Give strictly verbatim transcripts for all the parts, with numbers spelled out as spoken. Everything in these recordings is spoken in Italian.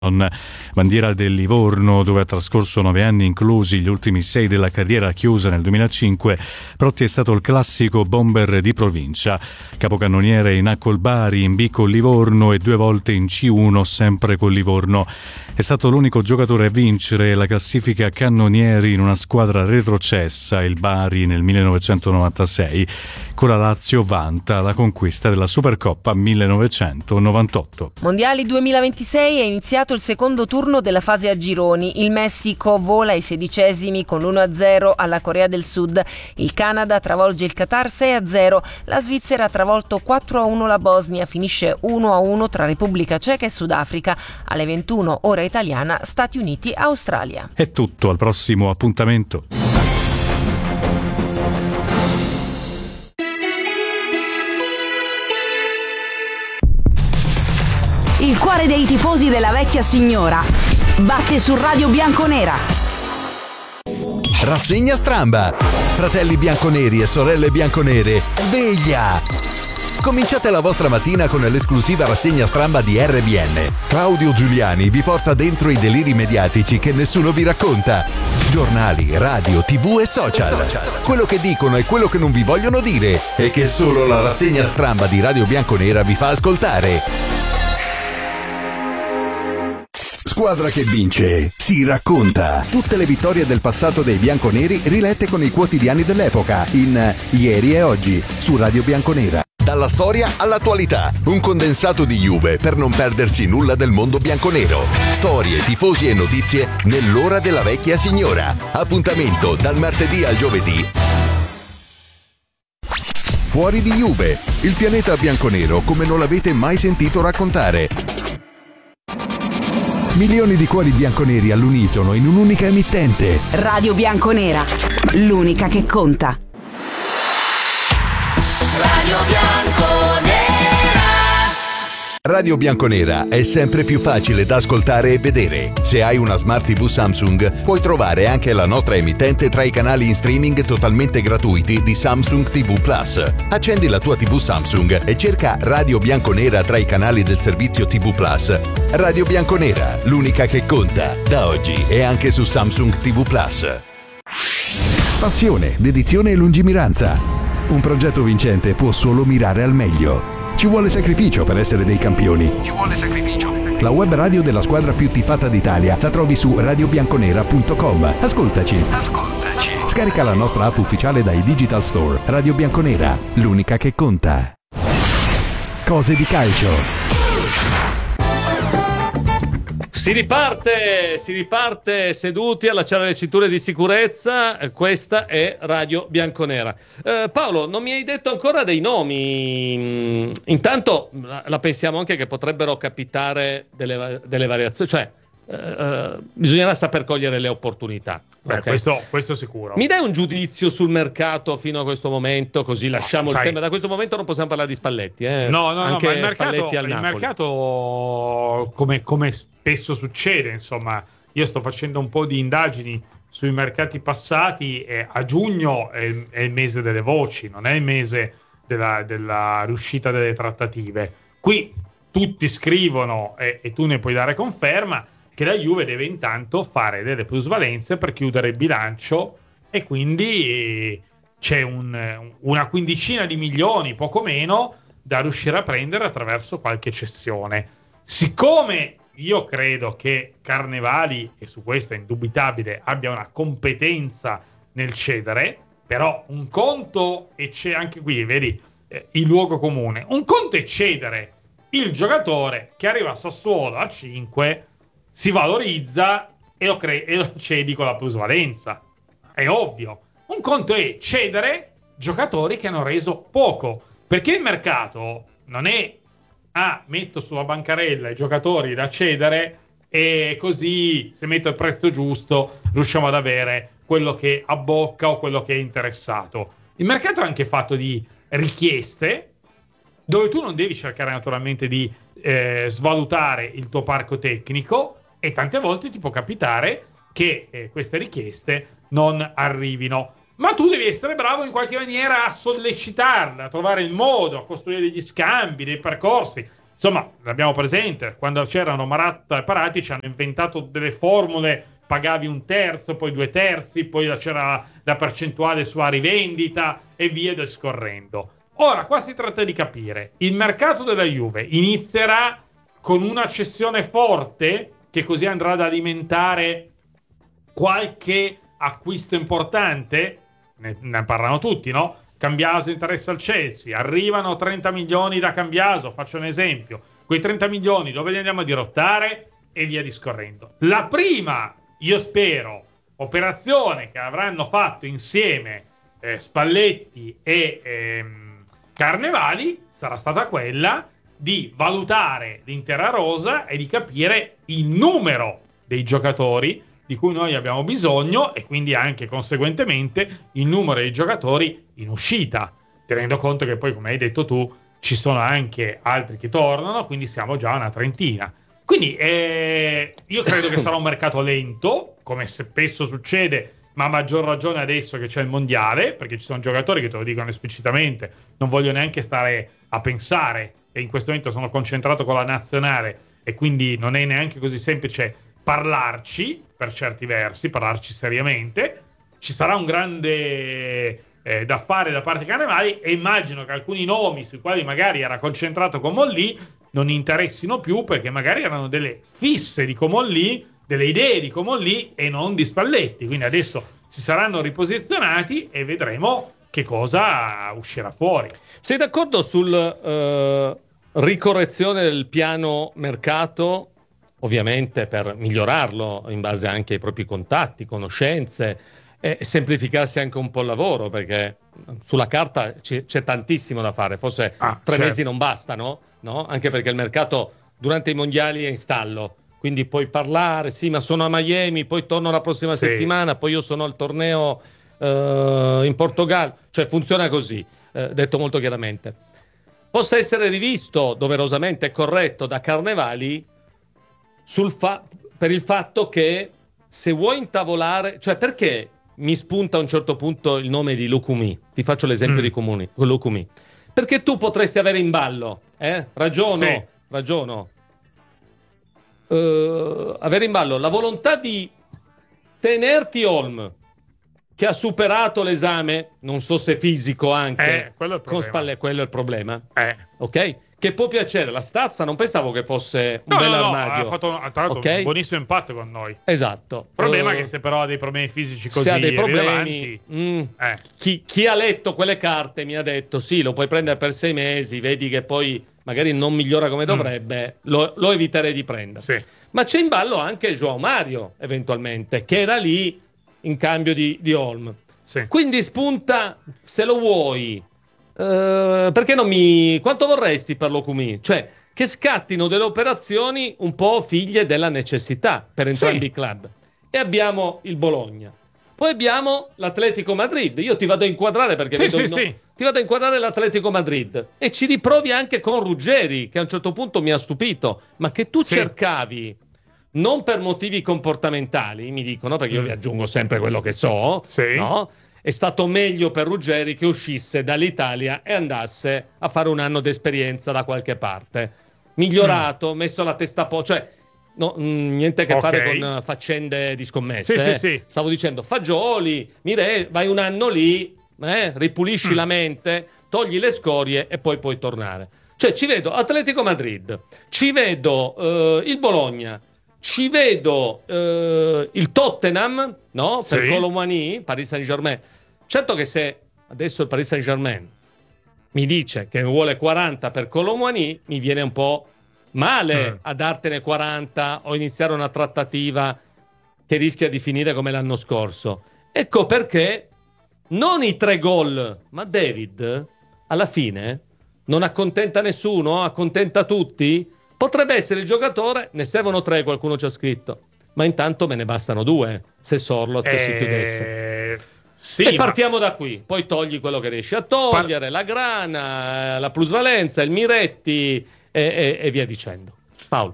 Bandiera del Livorno, dove ha trascorso nove anni inclusi gli ultimi sei della carriera chiusa nel duemilacinque. Protti è stato il classico bomber di provincia, capocannoniere in A col Bari, in B col Livorno e due volte in C uno sempre col Livorno. È stato l'unico giocatore a vincere la classifica cannonieri in una squadra retrocessa, il Bari, nel millenovecentonovantasei. Con la Lazio vanta la conquista della Supercoppa millenovecentonovantotto. Mondiali duemilaventisei è iniziato il secondo turno della fase a gironi. Il Messico vola ai sedicesimi con l'uno a zero alla Corea del Sud. Il Canada travolge il Qatar sei a zero. La Svizzera ha travolto quattro a uno la Bosnia. Finisce uno a uno tra Repubblica Ceca e Sudafrica. Alle ventuno ora italiana, Stati Uniti-Australia. È tutto, al prossimo appuntamento. Il cuore dei tifosi della vecchia signora batte su Radio Bianconera. Rassegna Stramba. Fratelli bianconeri e sorelle bianconere, sveglia! Cominciate la vostra mattina con l'esclusiva rassegna Stramba di R B N. Claudio Giuliani vi porta dentro i deliri mediatici che nessuno vi racconta. Giornali, radio, tv e social. Quello che dicono e quello che non vi vogliono dire e che solo la rassegna Stramba di Radio Bianconera vi fa ascoltare. Squadra che vince si racconta. Tutte le vittorie del passato dei bianconeri rilette con i quotidiani dell'epoca in Ieri e Oggi su Radio Bianconera. Dalla storia all'attualità, un condensato di Juve per non perdersi nulla del mondo bianconero. Storie, tifosi e notizie nell'ora della vecchia signora. Appuntamento dal martedì al giovedì. Fuori di Juve, il pianeta bianconero come non l'avete mai sentito raccontare. Milioni di cuori bianconeri all'unisono in un'unica emittente. Radio Bianconera, l'unica che conta. Radio Bianconera. Radio Bianconera è sempre più facile da ascoltare e vedere. Se hai una Smart tivù Samsung, puoi trovare anche la nostra emittente tra i canali in streaming totalmente gratuiti di Samsung tivù Plus. Accendi la tua tivù Samsung e cerca Radio Bianconera tra i canali del servizio tivù Plus. Radio Bianconera, l'unica che conta, da oggi e anche su Samsung tivù Plus. Passione, dedizione e lungimiranza. Un progetto vincente può solo mirare al meglio. Ci vuole sacrificio per essere dei campioni. Ci vuole sacrificio. La web radio della squadra più tifata d'Italia la trovi su radio bianconera punto com. Ascoltaci. Ascoltaci. Scarica la nostra app ufficiale dai Digital Store. Radio Bianconera, l'unica che conta. Cose di calcio. Si riparte, si riparte seduti, allacciare le cinture di sicurezza. Questa è Radio Bianconera. Eh, Paolo, non mi hai detto ancora dei nomi. Intanto la pensiamo anche che potrebbero capitare delle, delle variazioni, cioè eh, eh, bisognerà saper cogliere le opportunità. Beh, okay? questo, questo sicuro. Mi dai un giudizio sul mercato fino a questo momento, così lasciamo no, il sai, tema. Da questo momento non possiamo parlare di Spalletti, eh? No, no, anche no, ma il mercato, Spalletti al il Napoli. mercato come, come spesso succede, insomma, io sto facendo un po' di indagini sui mercati passati e a giugno è il, è il mese delle voci, non è il mese della, della riuscita delle trattative. Qui tutti scrivono, e, e tu ne puoi dare conferma, che la Juve deve intanto fare delle plusvalenze per chiudere il bilancio e quindi c'è un, una quindicina di milioni, poco meno, da riuscire a prendere attraverso qualche cessione. Siccome io credo che Carnevali, e su questo è indubitabile, abbia una competenza nel cedere, però un conto, e c'è anche qui, vedi, eh, il luogo comune, un conto è cedere il giocatore che arriva a Sassuolo a cinque, si valorizza e lo, cre- e lo cedi con la plusvalenza, è ovvio. Un conto è cedere giocatori che hanno reso poco, perché il mercato non è ah, metto sulla bancarella i giocatori da cedere e così se metto il prezzo giusto riusciamo ad avere quello che abbocca o quello che è interessato. Il mercato è anche fatto di richieste dove tu non devi cercare naturalmente di eh, svalutare il tuo parco tecnico, e tante volte ti può capitare che eh, queste richieste non arrivino, ma tu devi essere bravo in qualche maniera a sollecitarle, a trovare il modo, a costruire degli scambi, dei percorsi. insomma, l'abbiamo presente, quando c'erano Maratta e Paratici hanno inventato delle formule, pagavi un terzo, poi due terzi, poi c'era la percentuale sulla rivendita e via discorrendo. Ora, qua si tratta di capire, il mercato della Juve inizierà con una cessione forte, che così andrà ad alimentare qualche acquisto importante, ne, ne parlano tutti, no? Cambiaso interessa al Chelsea, arrivano trenta milioni da Cambiaso, faccio un esempio, quei trenta milioni dove li andiamo a dirottare e via discorrendo. La prima, io spero, operazione che avranno fatto insieme eh, Spalletti e ehm, Carnevali sarà stata quella di valutare l'intera rosa e di capire il numero dei giocatori di cui noi abbiamo bisogno e quindi anche conseguentemente il numero dei giocatori in uscita, tenendo conto che poi, come hai detto tu, ci sono anche altri che tornano, quindi siamo già a una trentina. Quindi eh, io credo che sarà un mercato lento, come spesso succede, ma a maggior ragione adesso che c'è il mondiale, perché ci sono giocatori che te lo dicono esplicitamente, non voglio neanche stare a pensare, e in questo momento sono concentrato con la nazionale e quindi non è neanche così semplice parlarci, per certi versi, parlarci seriamente. Ci sarà un grande eh, da fare da parte di Carnevali e immagino che alcuni nomi sui quali magari era concentrato Comolli non interessino più, perché magari erano delle fisse di Comolli, delle idee di Comolli e non di Spalletti. Quindi adesso si saranno riposizionati e vedremo che cosa uscirà fuori. Sei d'accordo sul eh, ricorrezione del piano mercato? Ovviamente per migliorarlo in base anche ai propri contatti, conoscenze e semplificarsi anche un po' il lavoro, perché sulla carta c- c'è tantissimo da fare, forse ah, tre certo. mesi non bastano, no? Anche perché il mercato durante i mondiali è in stallo, quindi puoi parlare, sì ma sono a Miami, poi torno la prossima sì. settimana, poi io sono al torneo eh, in Portogallo, cioè funziona così, eh, detto molto chiaramente. Possa essere rivisto doverosamente e corretto da Carnevali sul fa- per il fatto che se vuoi intavolare, cioè perché mi spunta a un certo punto il nome di Lucumi, ti faccio l'esempio mm. di Comuni, con Lucumi, perché tu potresti avere in ballo, eh? ragiono, sì. ragiono, uh, avere in ballo la volontà di tenerti Holm, che ha superato l'esame, non so se fisico anche, eh, quello è il con Spalletti, quello è il problema, eh. ok? Che può piacere, la Stazza non pensavo che fosse un no, bel no, no, armadio. ha fatto tra l'altro okay? un buonissimo impatto con noi. Esatto. Il problema uh, è che se però ha dei problemi fisici così se ha dei problemi, mm, eh. chi, chi ha letto quelle carte mi ha detto sì, lo puoi prendere per sei mesi, vedi che poi magari non migliora come dovrebbe, mm. lo, lo eviterei di prendere. Sì. Ma c'è in ballo anche João Mario, eventualmente, che era lì in cambio di, di Holm. Sì. Quindi spunta, se lo vuoi, Uh, perché non mi... quanto vorresti per Locumi? Cioè, che scattino delle operazioni un po' figlie della necessità per entrambi sì. i club. E abbiamo il Bologna. Poi abbiamo l'Atletico Madrid. Io ti vado a inquadrare perché sì, vedo sì, no... sì. ti vado a inquadrare l'Atletico Madrid. E ci riprovi anche con Ruggeri, che a un certo punto mi ha stupito, ma che tu sì. cercavi non per motivi comportamentali, mi dicono, perché io mm. vi aggiungo sempre quello che so, sì. no? È stato meglio per Ruggeri che uscisse dall'Italia e andasse a fare un anno d'esperienza da qualche parte. Migliorato, mm. messo la testa a posto, cioè no, mh, niente a che okay. fare con faccende di scommesse. Sì, eh. sì, sì. Stavo dicendo, fagioli, Mire, vai un anno lì, eh, ripulisci mm. la mente, togli le scorie e poi puoi tornare. Cioè ci vedo Atletico Madrid, ci vedo uh, il Bologna, ci vedo uh, il Tottenham, no? Per sì. Colomani, Paris Saint-Germain. Certo che se adesso il Paris Saint-Germain mi dice che vuole quaranta per Colomani, mi viene un po' male mm. a dartene quaranta o iniziare una trattativa che rischia di finire come l'anno scorso. Ecco perché non i tre gol, ma David alla fine non accontenta nessuno, accontenta tutti. Potrebbe essere il giocatore, ne servono tre, qualcuno ci ha scritto, ma intanto me ne bastano due se Sorloth eh, si chiudesse. Sì, e partiamo ma... da qui, poi togli quello che riesci a togliere, Par... la grana, la plusvalenza, il Miretti e, e, e via dicendo. Paolo.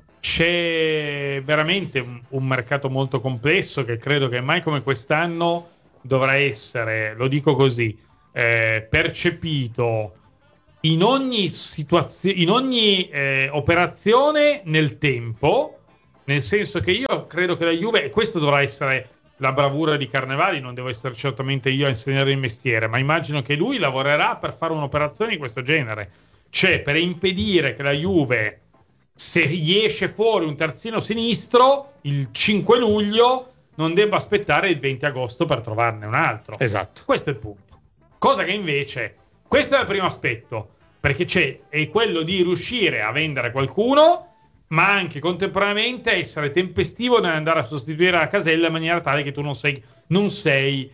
C'è veramente un, un mercato molto complesso che credo che mai come quest'anno dovrà essere, lo dico così, eh, percepito in ogni situazione, in ogni eh, operazione nel tempo, nel senso che io credo che la Juve, e questo dovrà essere la bravura di Carnevali, non devo essere certamente io a insegnare il mestiere, ma immagino che lui lavorerà per fare un'operazione di questo genere, cioè per impedire che la Juve, se gli esce fuori un terzino sinistro il cinque luglio, non debba aspettare il venti agosto per trovarne un altro. Esatto. Questo è il punto. Cosa che invece, questo è il primo aspetto, perché c'è è quello di riuscire a vendere qualcuno, ma anche contemporaneamente essere tempestivo nell'andare a sostituire la casella in maniera tale che tu non sei, non sei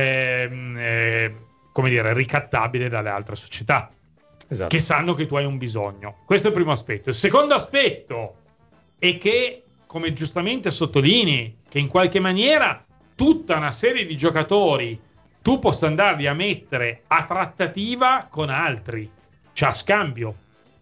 ehm, eh, come dire, ricattabile dalle altre società, esatto, che sanno che tu hai un bisogno. Questo è il primo aspetto. Il secondo aspetto è che, come giustamente sottolinei, che in qualche maniera tutta una serie di giocatori tu possa andarli a mettere a trattativa con altri, cioè a scambio.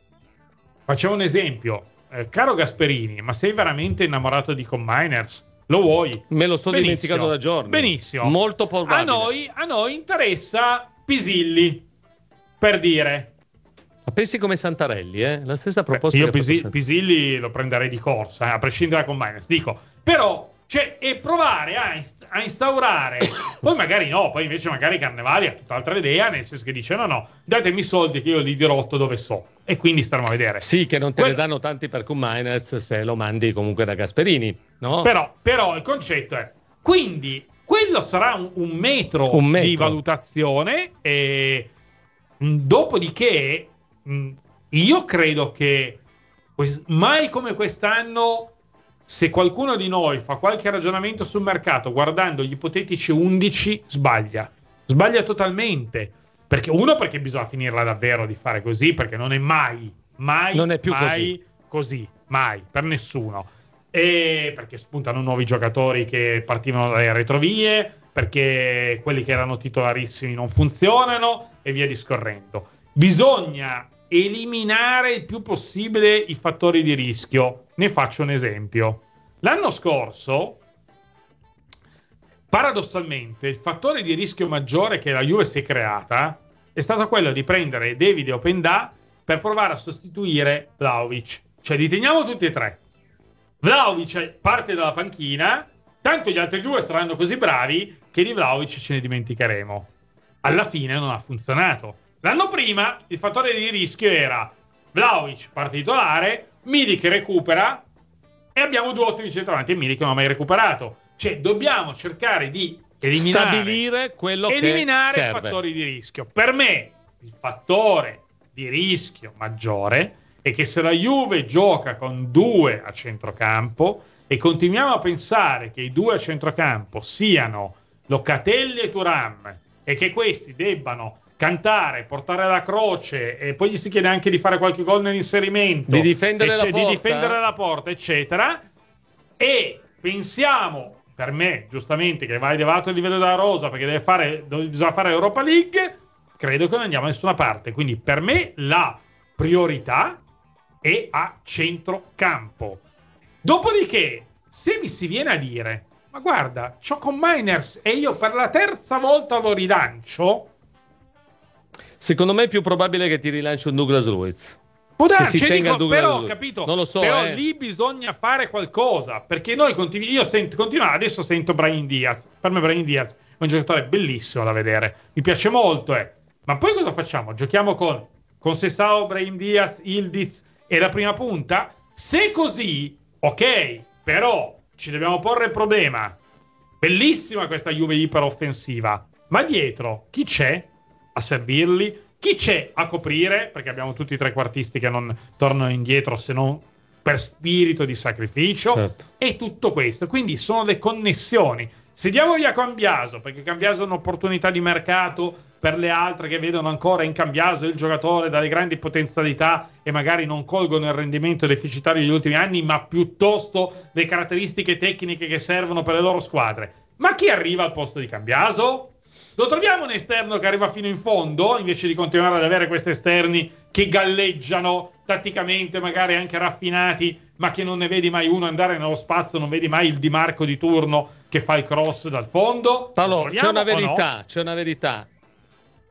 Facciamo un esempio. Eh, caro Gasperini, ma sei veramente innamorato di Combiners? Lo vuoi? Me lo sto Benissimo. dimenticando da giorni. Benissimo. Molto probabile. A noi, a noi interessa Pisilli, per dire. Ma pensi come Santarelli, eh? La stessa proposta. Beh, io che Pisi- fatto Pisilli lo prenderei di corsa, eh, a prescindere da Combiners. Dico, però, cioè, e provare a, inst- a instaurare, poi magari no, poi invece magari Carnevali ha tutt'altra idea, nel senso che dice no, no, datemi i soldi che io li dirotto dove so. E quindi staremo a vedere. Sì, che non te Que- ne danno tanti per Combiners se lo mandi comunque da Gasperini, no? Però, però il concetto è, quindi quello sarà un, un, metro, un metro di valutazione, e mh, dopodiché mh, io credo che quest- mai come quest'anno, se qualcuno di noi fa qualche ragionamento sul mercato guardando gli ipotetici undici, sbaglia. Sbaglia totalmente. Perché uno, perché bisogna finirla davvero di fare così, perché non è mai, mai, non è più mai così. così, mai, per nessuno. E perché spuntano nuovi giocatori che partivano dalle retrovie, perché quelli che erano titolarissimi non funzionano e via discorrendo. Bisogna eliminare il più possibile i fattori di rischio. Ne faccio un esempio. L'anno scorso, paradossalmente, il fattore di rischio maggiore che la Juve si è creata è stato quello di prendere David e Openda per provare a sostituire Vlahovic. Cioè li teniamo tutti e tre. Vlahovic parte dalla panchina, tanto gli altri due saranno così bravi che di Vlahovic ce ne dimenticheremo. Alla fine non ha funzionato. L'anno prima il fattore di rischio era Vlahovic parte titolare, Milik recupera e abbiamo due ottimi centravanti e Milik non ha mai recuperato. Cioè dobbiamo cercare di eliminare, stabilire quello eliminare che i serve. fattori di rischio. Per me il fattore di rischio maggiore è che se la Juve gioca con due a centrocampo e continuiamo a pensare che i due a centrocampo siano Locatelli e Thuram e che questi debbano cantare, portare la croce e poi gli si chiede anche di fare qualche gol nell'inserimento, di difendere, ecce- la, porta. di difendere la porta, eccetera, e pensiamo, per me, giustamente, che va elevato il livello della rosa perché deve fare, bisogna fare l'Europa League, credo che non andiamo da nessuna parte. Quindi per me la priorità è a centrocampo. Dopodiché, se mi si viene a dire, ma guarda, c'ho Combiners e io per la terza volta lo rilancio, secondo me è più probabile che ti rilanci un Douglas Luiz. può Che darci, si tenga dico, il Douglas però, Luiz. capito, Non lo so, però eh. lì bisogna fare qualcosa, perché noi continu- io sento, continuo, adesso sento Brahim Diaz, per me Brahim Diaz è un giocatore bellissimo da vedere, mi piace molto, eh. Ma poi cosa facciamo? Giochiamo con, con Sessao, Brahim Diaz, Ildiz e la prima punta? Se è così, ok, però ci dobbiamo porre il problema, bellissima questa Juve iperoffensiva, ma dietro chi c'è a servirli? Chi c'è a coprire? Perché abbiamo tutti i trequartisti che non tornano indietro se non per spirito di sacrificio, certo. E tutto questo. Quindi sono le connessioni. Se diamo via Cambiaso, perché Cambiaso è un'opportunità di mercato per le altre che vedono ancora in Cambiaso il giocatore dalle grandi potenzialità e magari non colgono il rendimento deficitario degli ultimi anni, ma piuttosto le caratteristiche tecniche che servono per le loro squadre. Ma chi arriva al posto di Cambiaso? Lo troviamo un esterno che arriva fino in fondo, invece di continuare ad avere questi esterni che galleggiano tatticamente, magari anche raffinati, ma che non ne vedi mai uno andare nello spazio, non vedi mai il Di Marco di turno che fa il cross dal fondo? Paolo, c'è una verità, no? c'è una verità.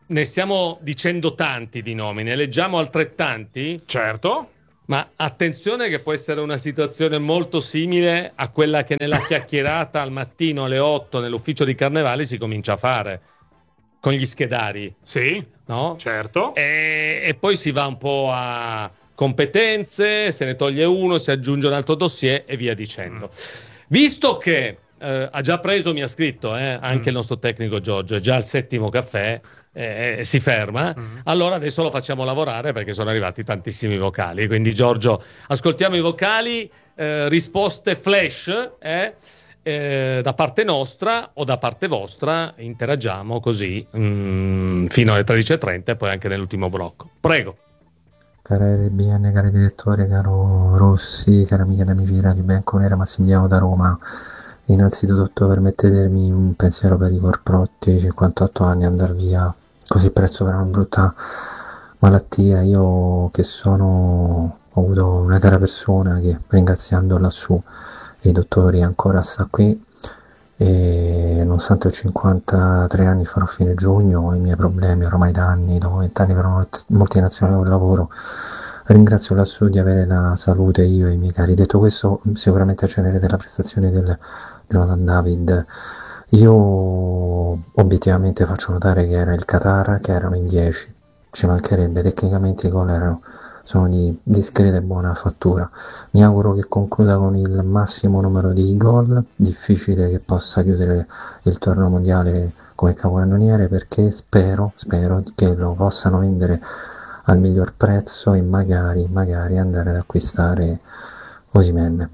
ne stiamo dicendo tanti di nomi, ne leggiamo altrettanti? Certo. Ma attenzione che può essere una situazione molto simile a quella che nella chiacchierata al mattino alle otto nell'ufficio di Carnevali si comincia a fare con gli schedari. Sì, no? Certo. E, e poi si va un po' a competenze, se ne toglie uno, si aggiunge un altro dossier e via dicendo. Mm. Visto che eh, ha già preso, mi ha scritto eh, anche mm. il nostro tecnico Giorgio, è già al settimo caffè, Eh, si ferma, mm. allora adesso lo facciamo lavorare perché sono arrivati tantissimi vocali, quindi Giorgio, ascoltiamo i vocali, eh, risposte flash eh, eh, da parte nostra o da parte vostra, interagiamo così mm, fino alle tredici e trenta e poi anche nell'ultimo blocco. Prego. Cara R B N, cari direttore, caro Rossi, cara amica ed amici di Radio Bianconera, Massimiliano da Roma. Innanzitutto permettetemi un pensiero per Igor Protti, cinquantotto anni, andar via così presto per una brutta malattia. Io che sono, ho avuto una cara persona che, ringraziando lassù i dottori, ancora sta qui e nonostante ho cinquantatré anni, farò fine giugno, ho i miei problemi ormai da anni, dopo vent'anni per multinazionale col lavoro, ringrazio lassù di avere la salute, io e i miei cari. Detto questo, sicuramente accenerete la prestazione del Jonathan David. Io obiettivamente faccio notare che era il Qatar, che erano in dieci, ci mancherebbe, tecnicamente i gol erano, sono di discreta e buona fattura. Mi auguro che concluda con il massimo numero di gol, difficile che possa chiudere il torneo mondiale come capocannoniere, perché spero, spero che lo possano vendere al miglior prezzo e magari, magari andare ad acquistare Osimhen.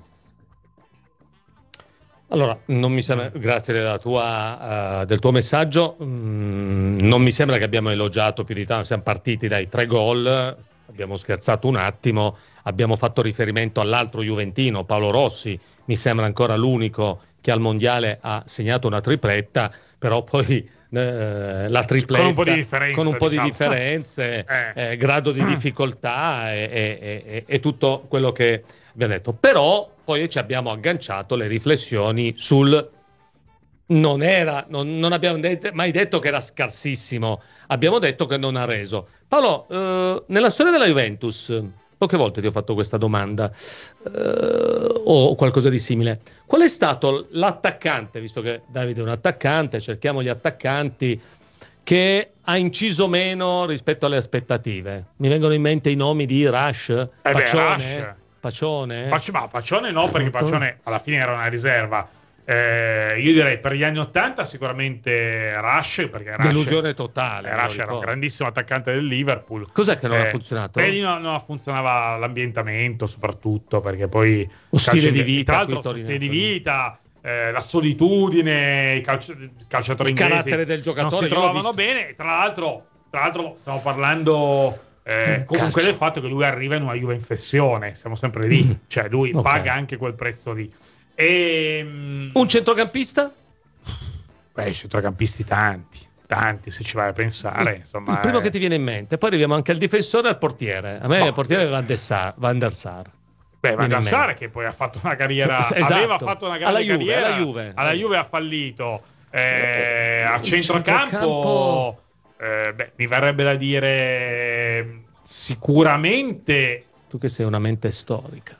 Allora, non mi sembra, grazie della tua, uh, del tuo messaggio, mm, non mi sembra che abbiamo elogiato più di tanto, siamo partiti dai tre gol, abbiamo scherzato un attimo, abbiamo fatto riferimento all'altro juventino, Paolo Rossi, mi sembra ancora l'unico che al mondiale ha segnato una tripletta, però poi eh, la tripletta con un po' di differenze, con un po' diciamo. di differenze eh. eh, grado di difficoltà e, e, e, e tutto quello che abbiamo detto. Però poi ci abbiamo agganciato le riflessioni sul non era, non, non abbiamo det- mai detto che era scarsissimo, abbiamo detto che non ha reso. Paolo, eh, nella storia della Juventus, poche volte ti ho fatto questa domanda eh, o qualcosa di simile, qual è stato l'attaccante, visto che Davide è un attaccante, cerchiamo gli attaccanti, che ha inciso meno rispetto alle aspettative? Mi vengono in mente i nomi di Rush, eh Pacione, beh, Rush. Pacione. Pac- ma Pacione no, perché Pacione alla fine era una riserva. Eh, io direi per gli anni ottanta sicuramente Rush, perché Rush, delusione totale. eh, Rush era un grandissimo attaccante del Liverpool. Cos'è che non eh, ha funzionato? Beh, non, non funzionava l'ambientamento, soprattutto perché poi lo stile di vita, tra l'altro lo stile di vita, eh, la solitudine, i calci- calciatori il inglesi, carattere del giocatore non si trovavano bene. Tra l'altro, tra l'altro stiamo parlando eh, comunque calcio. del fatto che lui arriva in una Juve in flessione, siamo sempre lì, mm. cioè lui okay. paga anche quel prezzo lì. E, um, un centrocampista? Beh, centrocampisti tanti, tanti se ci vai a pensare. Il, insomma, il primo eh. che ti viene in mente. Poi arriviamo anche al difensore e al portiere. A me oh, il portiere è Van der Sar. Van der Sar. Beh, Van der Sar che poi ha fatto una carriera, esatto. aveva fatto una grande alla Juve, carriera, alla Juve, alla Juve ha fallito. Eh, a centrocampo, centrocampo... Eh, beh, mi verrebbe da dire sicuramente. Tu che sei una mente storica.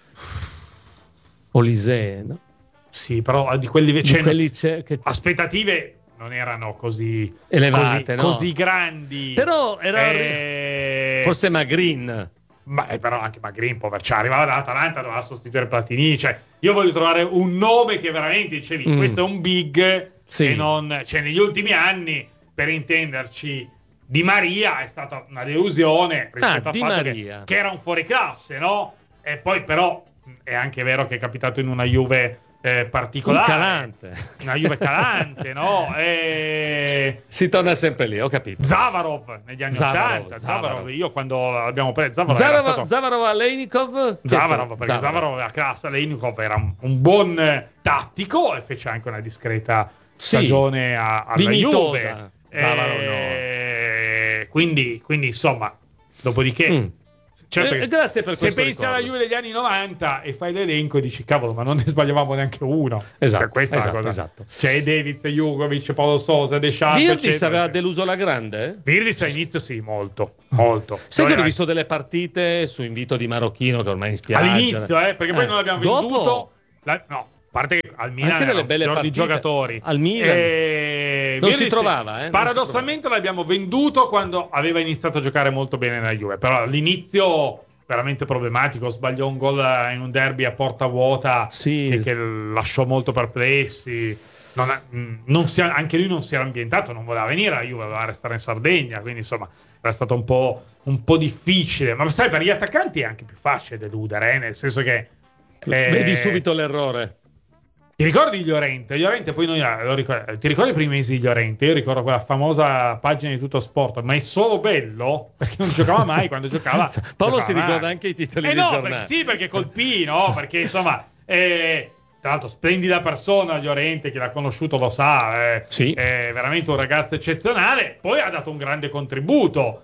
Olise, no? Sì, però di quelli, di cioè, quelli c'è che... aspettative non erano così elevate, così, no? così grandi. Però era eh... forse Magrin. Ma eh, però anche Magrin, poverccio, arrivava dall'Atalanta, doveva sostituire Platini. Cioè, io voglio trovare un nome che veramente dicevi, mm. questo è un big, sì. e non, cioè, negli ultimi anni, per intenderci, Di Maria è stata una delusione rispetto ah, al fatto che, che era un fuoriclasse, no? E poi però è anche vero che è capitato in una Juve eh, particolare, calante. una Juve calante, no? E... si torna sempre lì, ho capito. Zavarov negli anni Zavarov, ottanta, Zavarov. Zavarov, io quando l'abbiamo preso Zavarov, Zavarov, stato... Zavarov a Leinikov, Zavarov perché Zavarov, Zavarov aveva classe, Leinikov era un, un buon tattico e fece anche una discreta sì. stagione a, alla dignitosa. Juve. Zavarov e... no. Quindi, quindi insomma, dopodiché mm. certo Eh, che grazie per se questo pensi alla ricordo. Juve degli anni novanta e fai l'elenco e dici cavolo, ma non ne sbagliavamo neanche uno. Esatto, Cioè, questa esatto, è la cosa. esatto. C'è Davids, Jugovic, Paolo Sosa, Deschamps, Virdis eccetera, aveva eccetera. deluso la grande? eh? Virdis all'inizio sì, molto, molto. Sai che Poi ho visto delle partite su invito di Marocchino che ormai in spiaggia. all'inizio, eh, perché poi Eh, non l'abbiamo dopo- venduto. La- no, a parte che al Milan Anche delle erano belle fior di partite. giocatori. Al Milan. E... Non si Virdis, trovava, eh, non paradossalmente l'abbiamo venduto quando aveva iniziato a giocare molto bene nella Juve, però all'inizio veramente problematico, sbagliò un gol in un derby a porta vuota Sì. che, che lasciò molto perplessi. Non ha- mh, non si, anche lui non si era ambientato, non voleva venire alla Juve, voleva restare in Sardegna, quindi insomma era stato un po', un po' difficile. Ma sai, per gli attaccanti è anche più facile deludere, eh, nel senso che eh, Vedi subito l'errore. ti ricordi di Llorente? Llorente poi noi lo ricordo, ti ricordi i primi mesi di Llorente? Io ricordo quella famosa pagina di Tutto Sport, ma è solo bello perché non giocava mai. Quando giocava Paolo giocava si mai. ricorda anche i titoli Eh dei no, giornali. perché, sì, perché colpì, no? Perché insomma, eh, tra l'altro, splendida persona Llorente, chi l'ha conosciuto lo sa, eh, Sì. è veramente un ragazzo eccezionale. Poi ha dato un grande contributo.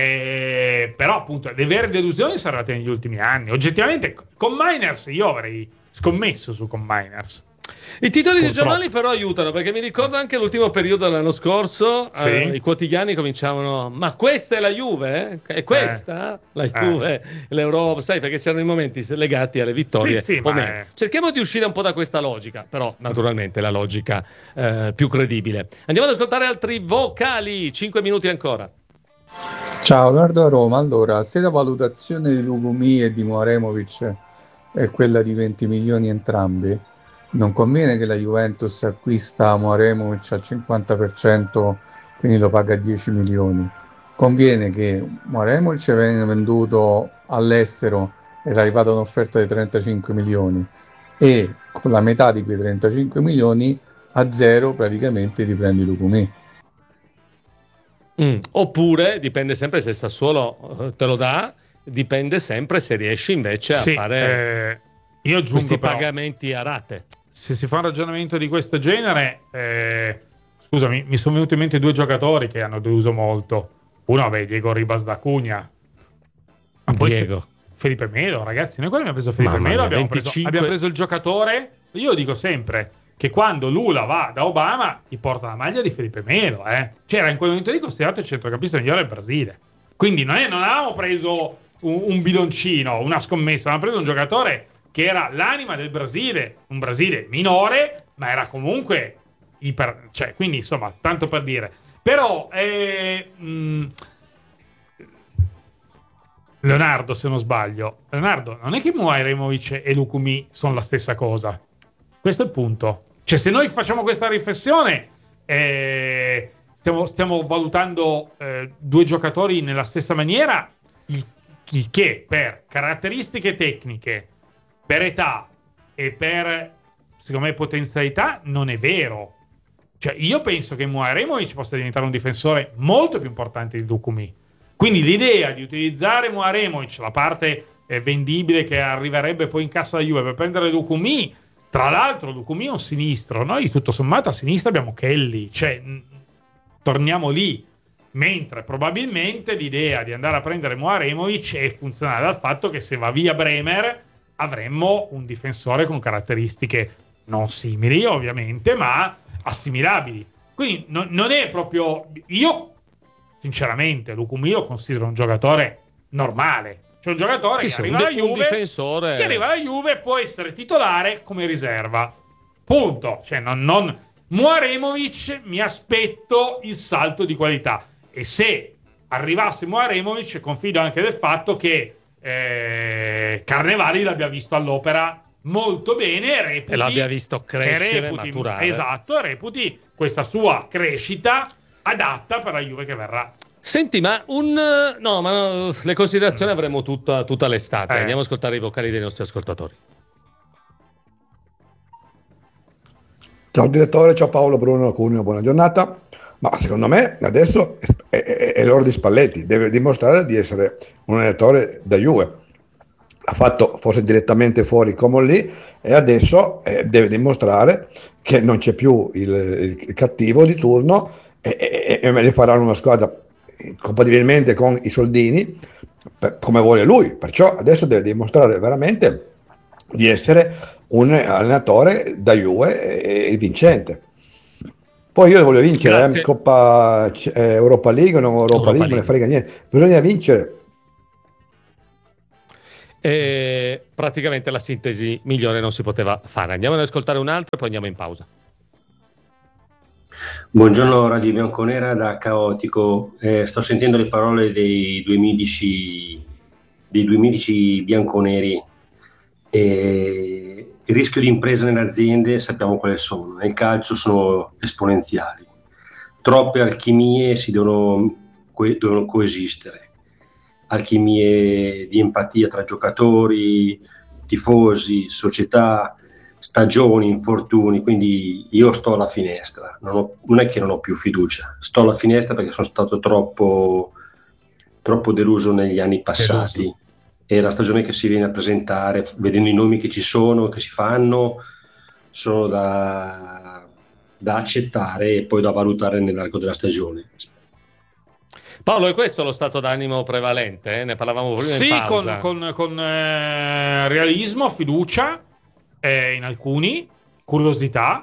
Eh, però appunto le vere delusioni sono arrivate negli ultimi anni. Oggettivamente con Miners io avrei scommesso su con Miners. I titoli dei Purtroppo. giornali però aiutano, perché mi ricordo anche l'ultimo periodo dell'anno scorso, Sì. eh, i quotidiani cominciavano, ma questa è la Juve? È questa? La Juve, l'Europa, sai, perché c'erano i momenti legati alle vittorie. Sì, sì, o ma meno. è- Cerchiamo di uscire un po' da questa logica, però naturalmente la logica eh, più credibile. Andiamo ad ascoltare altri vocali, cinque minuti ancora. Ciao, Leonardo da Roma. Allora, se la valutazione di Lugumi e di Moremovic è quella di venti milioni entrambi, non conviene che la Juventus acquista Moremovic al cinquanta per cento, quindi lo paga dieci milioni. Conviene che Moremovic venga venduto all'estero ed è arrivata un'offerta di trentacinque milioni e con la metà di quei trentacinque milioni a zero praticamente ti prendi Lugumi. Mm. Oppure dipende sempre se Sassuolo eh, te lo dà, dipende sempre se riesci invece a Sì, fare eh, io aggiungo questi però, pagamenti a rate. se si fa un ragionamento di questo genere, eh, scusami, mi sono venuti in mente due giocatori che hanno deluso molto. Uno, vabbè, Diego Ribas da Cunha. Ma poi Diego. Felipe Melo, ragazzi, noi qua abbiamo preso Felipe Mamma Melo, mia, abbiamo, venticinque preso, abbiamo preso il giocatore. Io dico sempre che quando Lula va da Obama gli porta la maglia di Felipe Melo, eh. C'era in quel momento lì considerato il centrocampista migliore del Brasile. Quindi non, è, non avevamo preso un, un bidoncino, una scommessa, avevamo preso un giocatore che era l'anima del Brasile, un Brasile minore, ma era comunque iper, cioè, quindi insomma, tanto per dire. Però eh, mh, Leonardo, se non sbaglio, Leonardo, non è che Moremovic e Lukumi sono la stessa cosa. Questo è il punto. Cioè, se noi facciamo questa riflessione, eh, stiamo, stiamo valutando eh, due giocatori nella stessa maniera, il, il che per caratteristiche tecniche, per età e per, secondo me, potenzialità, non è vero. Cioè, io penso che Moremovic possa diventare un difensore molto più importante di Lukumi. Quindi l'idea di utilizzare Moremovic, la parte eh, vendibile che arriverebbe poi in cassa da Juve per prendere Lukumi, tra l'altro Lukumi è un sinistro, noi tutto sommato a sinistra abbiamo Kelly, cioè mh, torniamo lì, mentre probabilmente l'idea di andare a prendere Moremovic è funzionale dal fatto che se va via Bremer avremmo un difensore con caratteristiche non simili ovviamente, ma assimilabili. Quindi no, non è proprio... Io sinceramente Lukumi lo considero un giocatore normale, cioè un giocatore Sì, che sì, arriva un alla de- un Juve, difensore. che arriva alla Juve può essere titolare come riserva, punto. Cioè non, non... Moremovic mi aspetto il salto di qualità, e se arrivasse Moremovic confido anche del fatto che eh, Carnevali l'abbia visto all'opera molto bene e reputi, E l'abbia visto crescere, reputi, maturare. esatto, e reputi questa sua crescita adatta per la Juve che verrà. Senti, ma un... No, ma no, le considerazioni avremo tutta, tutta l'estate. Eh. Andiamo a ascoltare i vocali dei nostri ascoltatori. Ciao direttore, ciao Paolo, Bruno, Cuneo, buona giornata. Ma secondo me adesso è, è, è l'ora di Spalletti, deve dimostrare di essere un allenatore da Juve. Ha fatto forse direttamente fuori Coman lì e adesso eh, deve dimostrare che non c'è più il, il cattivo di turno e, e, e me ne faranno una squadra compatibilmente con i soldini, per, come vuole lui, perciò adesso deve dimostrare veramente di essere un allenatore da Juve e, e vincente. Poi io voglio vincere, eh, Coppa eh, Europa League, non Europa, Europa League, League, me ne frega niente, bisogna vincere. E praticamente la sintesi migliore non si poteva fare. Andiamo ad ascoltare un altro e poi andiamo in pausa. Buongiorno Radio Bianconera da Caotico, eh, sto sentendo le parole dei duemiladici dei duemiladici bianconeri e il rischio di impresa nelle aziende sappiamo quali sono, nel calcio sono esponenziali, troppe alchimie si devono, co- devono coesistere, alchimie di empatia tra giocatori, tifosi, società, stagioni, infortuni, quindi io sto alla finestra, non, ho, non è che non ho più fiducia, sto alla finestra perché sono stato troppo, troppo deluso negli anni passati deluso. E la stagione che si viene a presentare, vedendo i nomi che ci sono, che si fanno, sono da, da accettare e poi da valutare nell'arco della stagione. Paolo, è questo lo stato d'animo prevalente? Eh? Ne parlavamo prima sì, in pausa. con, con, con eh, realismo, fiducia, Eh, in alcuni, curiosità,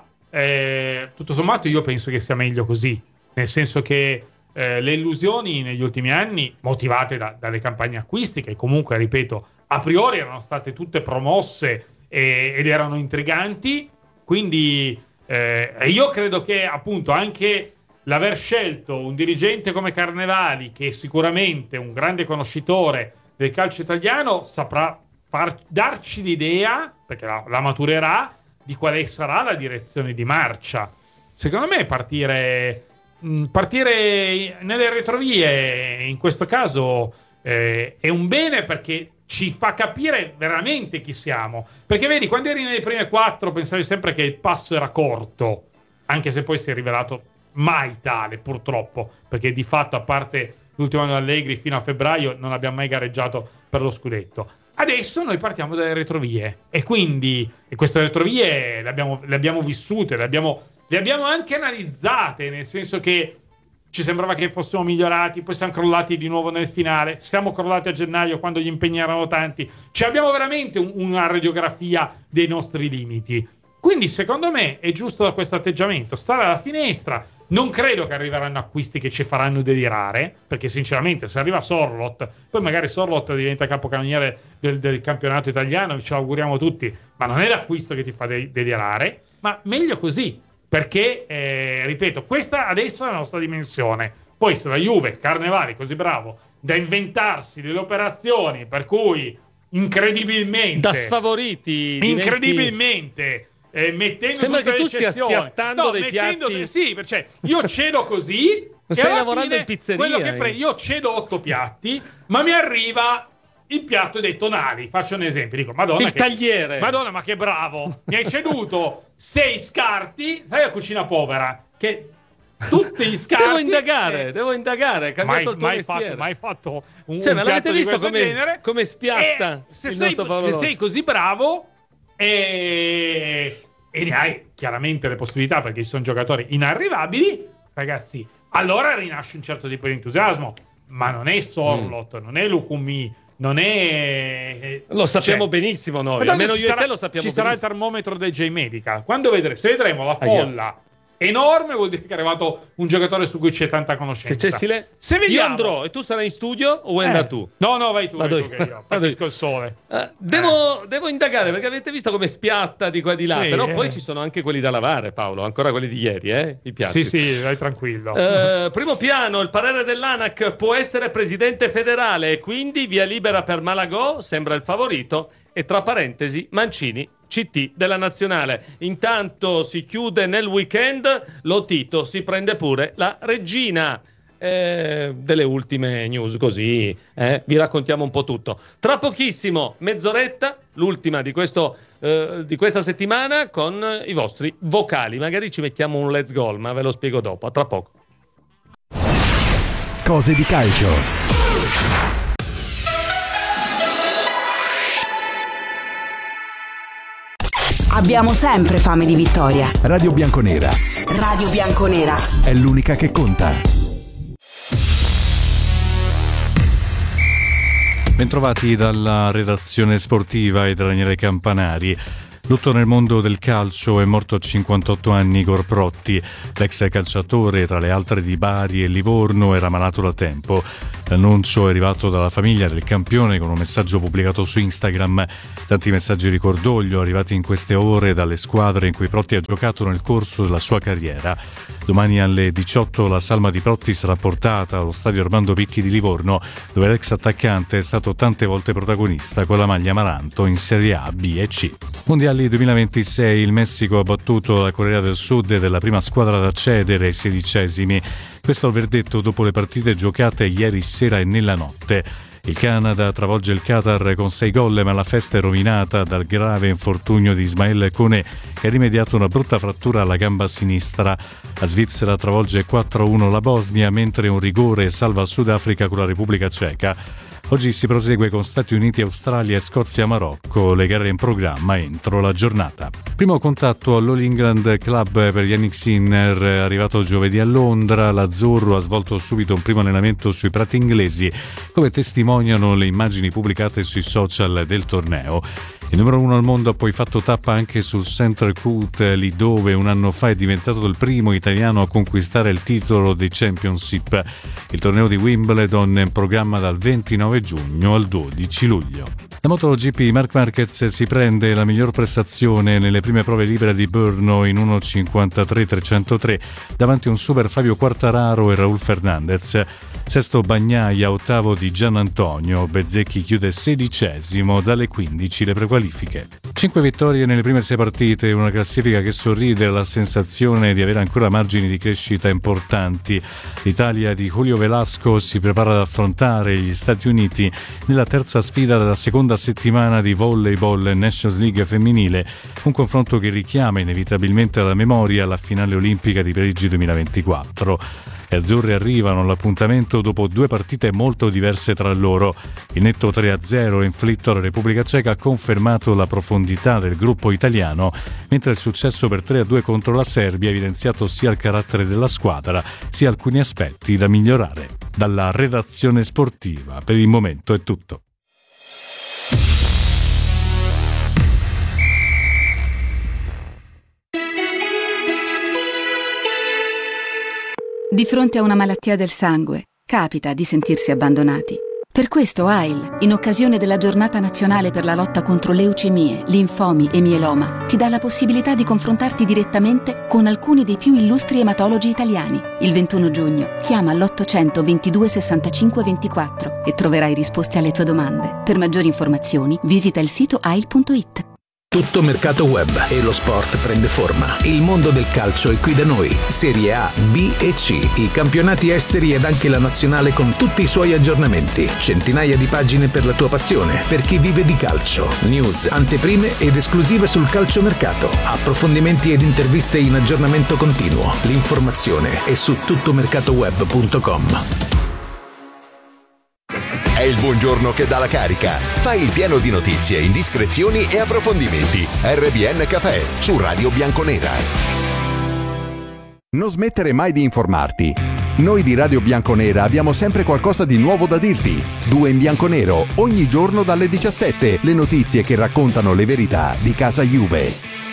eh, tutto sommato io penso che sia meglio così, nel senso che eh, le illusioni negli ultimi anni, motivate da, dalle campagne acquisti, che comunque, ripeto, a priori erano state tutte promosse e, ed erano intriganti, quindi eh, io credo che appunto anche l'aver scelto un dirigente come Carnevali, che è sicuramente un grande conoscitore del calcio italiano, saprà far, darci l'idea, perché la, la maturerà, di quale sarà la direzione di marcia. Secondo me partire, mh, partire nelle retrovie in questo caso eh, è un bene, perché ci fa capire veramente chi siamo. Perché vedi, quando eri nelle prime quattro pensavi sempre che il passo era corto, anche se poi si è rivelato mai tale, purtroppo, perché di fatto, a parte l'ultimo anno Allegri, fino a febbraio non abbiamo mai gareggiato per lo scudetto. Adesso noi partiamo dalle retrovie e quindi e queste retrovie le abbiamo, le abbiamo vissute, le abbiamo, le abbiamo anche analizzate, nel senso che ci sembrava che fossimo migliorati, poi siamo crollati di nuovo nel finale, siamo crollati a gennaio quando gli impegni erano tanti, cioè abbiamo veramente un, una radiografia dei nostri limiti. Quindi secondo me è giusto da questo atteggiamento stare alla finestra. Non credo che arriveranno acquisti che ci faranno delirare, perché sinceramente se arriva Sorloth, poi magari Sorloth diventa capocannoniere del, del campionato italiano, ce l'auguriamo tutti, ma non è l'acquisto che ti fa de- delirare, ma meglio così, perché eh, ripeto, questa adesso è la nostra dimensione. Poi se la Juve, Carnevali è così bravo da inventarsi delle operazioni per cui incredibilmente da sfavoriti incredibilmente diventi... Eh, mettendo sembra tutte che le tu stia eccezioni. schiattando no, dei mettendo piatti de- sì, perché io cedo così stai lavorando in pizzeria, quello che eh. pre- io cedo otto piatti, ma mi arriva il piatto dei tonali. Faccio un esempio, dico madonna, il che, tagliere, madonna ma che bravo, mi hai ceduto sei scarti, sai la cucina povera che tutti gli scarti devo indagare eh, devo indagare cambiato il tuo mai mestiere fatto, mai fatto un, cioè, un ma l'avete piatto visto di questo come, genere, come spiatta e se il sei, nostro Paolo se Rossi. sei così bravo e e ne hai chiaramente le possibilità, perché ci sono giocatori inarrivabili, ragazzi, allora rinasce un certo tipo di entusiasmo, ma non è Sorloth, mm. non è Lukumi, non è... Lo sappiamo cioè, benissimo noi, almeno io sarà, e te lo sappiamo ci benissimo. Sarà il termometro del J-Medica, quando vedremo, se vedremo la folla enorme, vuol dire che è arrivato un giocatore su cui c'è tanta conoscenza. Se c'è sile... se io andrò e tu sarai in studio o vuoi eh. andare tu? No, no, vai tu, Vado vai tu che io patisco il sole. Uh, devo, eh. devo indagare, perché avete visto come spiatta di qua e di là, sì, però eh. poi ci sono anche quelli da lavare, Paolo, ancora quelli di ieri, eh, i piatti. Sì, sì, vai tranquillo. Uh, primo piano, il parere dell'ANAC: può essere presidente federale e quindi via libera per Malagò, sembra il favorito, e tra parentesi Mancini C T della nazionale. Intanto si chiude nel weekend, Lotito si prende pure la regina. Eh, delle ultime news, così eh, vi raccontiamo un po' tutto. Tra pochissimo, mezz'oretta, l'ultima di, questo, eh, di questa settimana, con i vostri vocali. Magari ci mettiamo un let's go, ma ve lo spiego dopo. A tra poco. Cose di calcio. Abbiamo sempre fame di vittoria. Radio Bianconera. Radio Bianconera. È l'unica che conta. Bentrovati dalla redazione sportiva e da Daniele Campanari. Lutto nel mondo del calcio, è morto a cinquantotto anni Igor Protti. L'ex calciatore, tra le altre di Bari e Livorno, era malato da tempo. L'annuncio è arrivato dalla famiglia del campione con un messaggio pubblicato su Instagram. Tanti messaggi di cordoglio arrivati in queste ore dalle squadre in cui Protti ha giocato nel corso della sua carriera. Domani alle diciotto la salma di Protti sarà portata allo stadio Armando Picchi di Livorno, dove l'ex attaccante è stato tante volte protagonista con la maglia amaranto in Serie A, B e C. Mondiali duemilaventisei, il Messico ha battuto la Corea del Sud ed è la prima squadra ad accedere ai sedicesimi. Questo è il verdetto dopo le partite giocate ieri sera e nella notte. Il Canada travolge il Qatar con sei gol, ma la festa è rovinata dal grave infortunio di Ismael Koné, che ha rimediato una brutta frattura alla gamba sinistra. La Svizzera travolge quattro a uno la Bosnia, mentre un rigore salva il Sudafrica con la Repubblica Ceca. Oggi si prosegue con Stati Uniti, Australia e Scozia-Marocco, le gare in programma entro la giornata. Primo contatto all'All England Club per Yannick Sinner, arrivato giovedì a Londra. L'Azzurro ha svolto subito un primo allenamento sui prati inglesi, come testimoniano le immagini pubblicate sui social del torneo. Il numero uno al mondo ha poi fatto tappa anche sul Central Court, lì dove un anno fa è diventato il primo italiano a conquistare il titolo dei Championship. Il torneo di Wimbledon è in programma dal ventinove giugno al dodici luglio. La MotoGP, Marc Marquez si prende la miglior prestazione nelle prime prove libere di Brno in uno cinquantatré trecentotré davanti a un super Fabio Quartararo e Raul Fernandez. Sesto Bagnaia, ottavo di Gian Antonio. Bezzecchi chiude sedicesimo, dalle quindici le prequalifiche. Cinque vittorie nelle prime sei partite, una classifica che sorride alla sensazione di avere ancora margini di crescita importanti. L'Italia di Julio Velasco si prepara ad affrontare gli Stati Uniti nella terza sfida della seconda settimana di Volleyball Nations League femminile, un confronto che richiama inevitabilmente alla memoria la finale olimpica di Parigi duemilaventiquattro. Le azzurre arrivano all'appuntamento dopo due partite molto diverse tra loro. Il netto tre a zero inflitto alla Repubblica Ceca ha confermato la profondità del gruppo italiano, mentre il successo per tre a due contro la Serbia ha evidenziato sia il carattere della squadra sia alcuni aspetti da migliorare. Dalla redazione sportiva per il momento è tutto. Di fronte a una malattia del sangue, capita di sentirsi abbandonati. Per questo A I L, in occasione della Giornata Nazionale per la lotta contro leucemie, linfomi e mieloma, ti dà la possibilità di confrontarti direttamente con alcuni dei più illustri ematologi italiani. Il ventuno giugno, chiama all'ottocento ventidue sessantacinque ventiquattro e troverai risposte alle tue domande. Per maggiori informazioni, visita il sito A I L punto it. Tutto mercato web e lo sport prende forma. Il mondo del calcio è qui da noi. Serie A, B e C, i campionati esteri ed anche la nazionale con tutti i suoi aggiornamenti. Centinaia di pagine per la tua passione, per chi vive di calcio. News, anteprime ed esclusive sul calciomercato. Approfondimenti ed interviste in aggiornamento continuo. L'informazione è su tuttomercatoweb punto com. È il buongiorno che dà la carica. Fai il pieno di notizie, indiscrezioni e approfondimenti. R B N Café su Radio Bianconera. Non smettere mai di informarti. Noi di Radio Bianconera abbiamo sempre qualcosa di nuovo da dirti. Due in bianconero, ogni giorno dalle diciassette. Le notizie che raccontano le verità di casa Juve.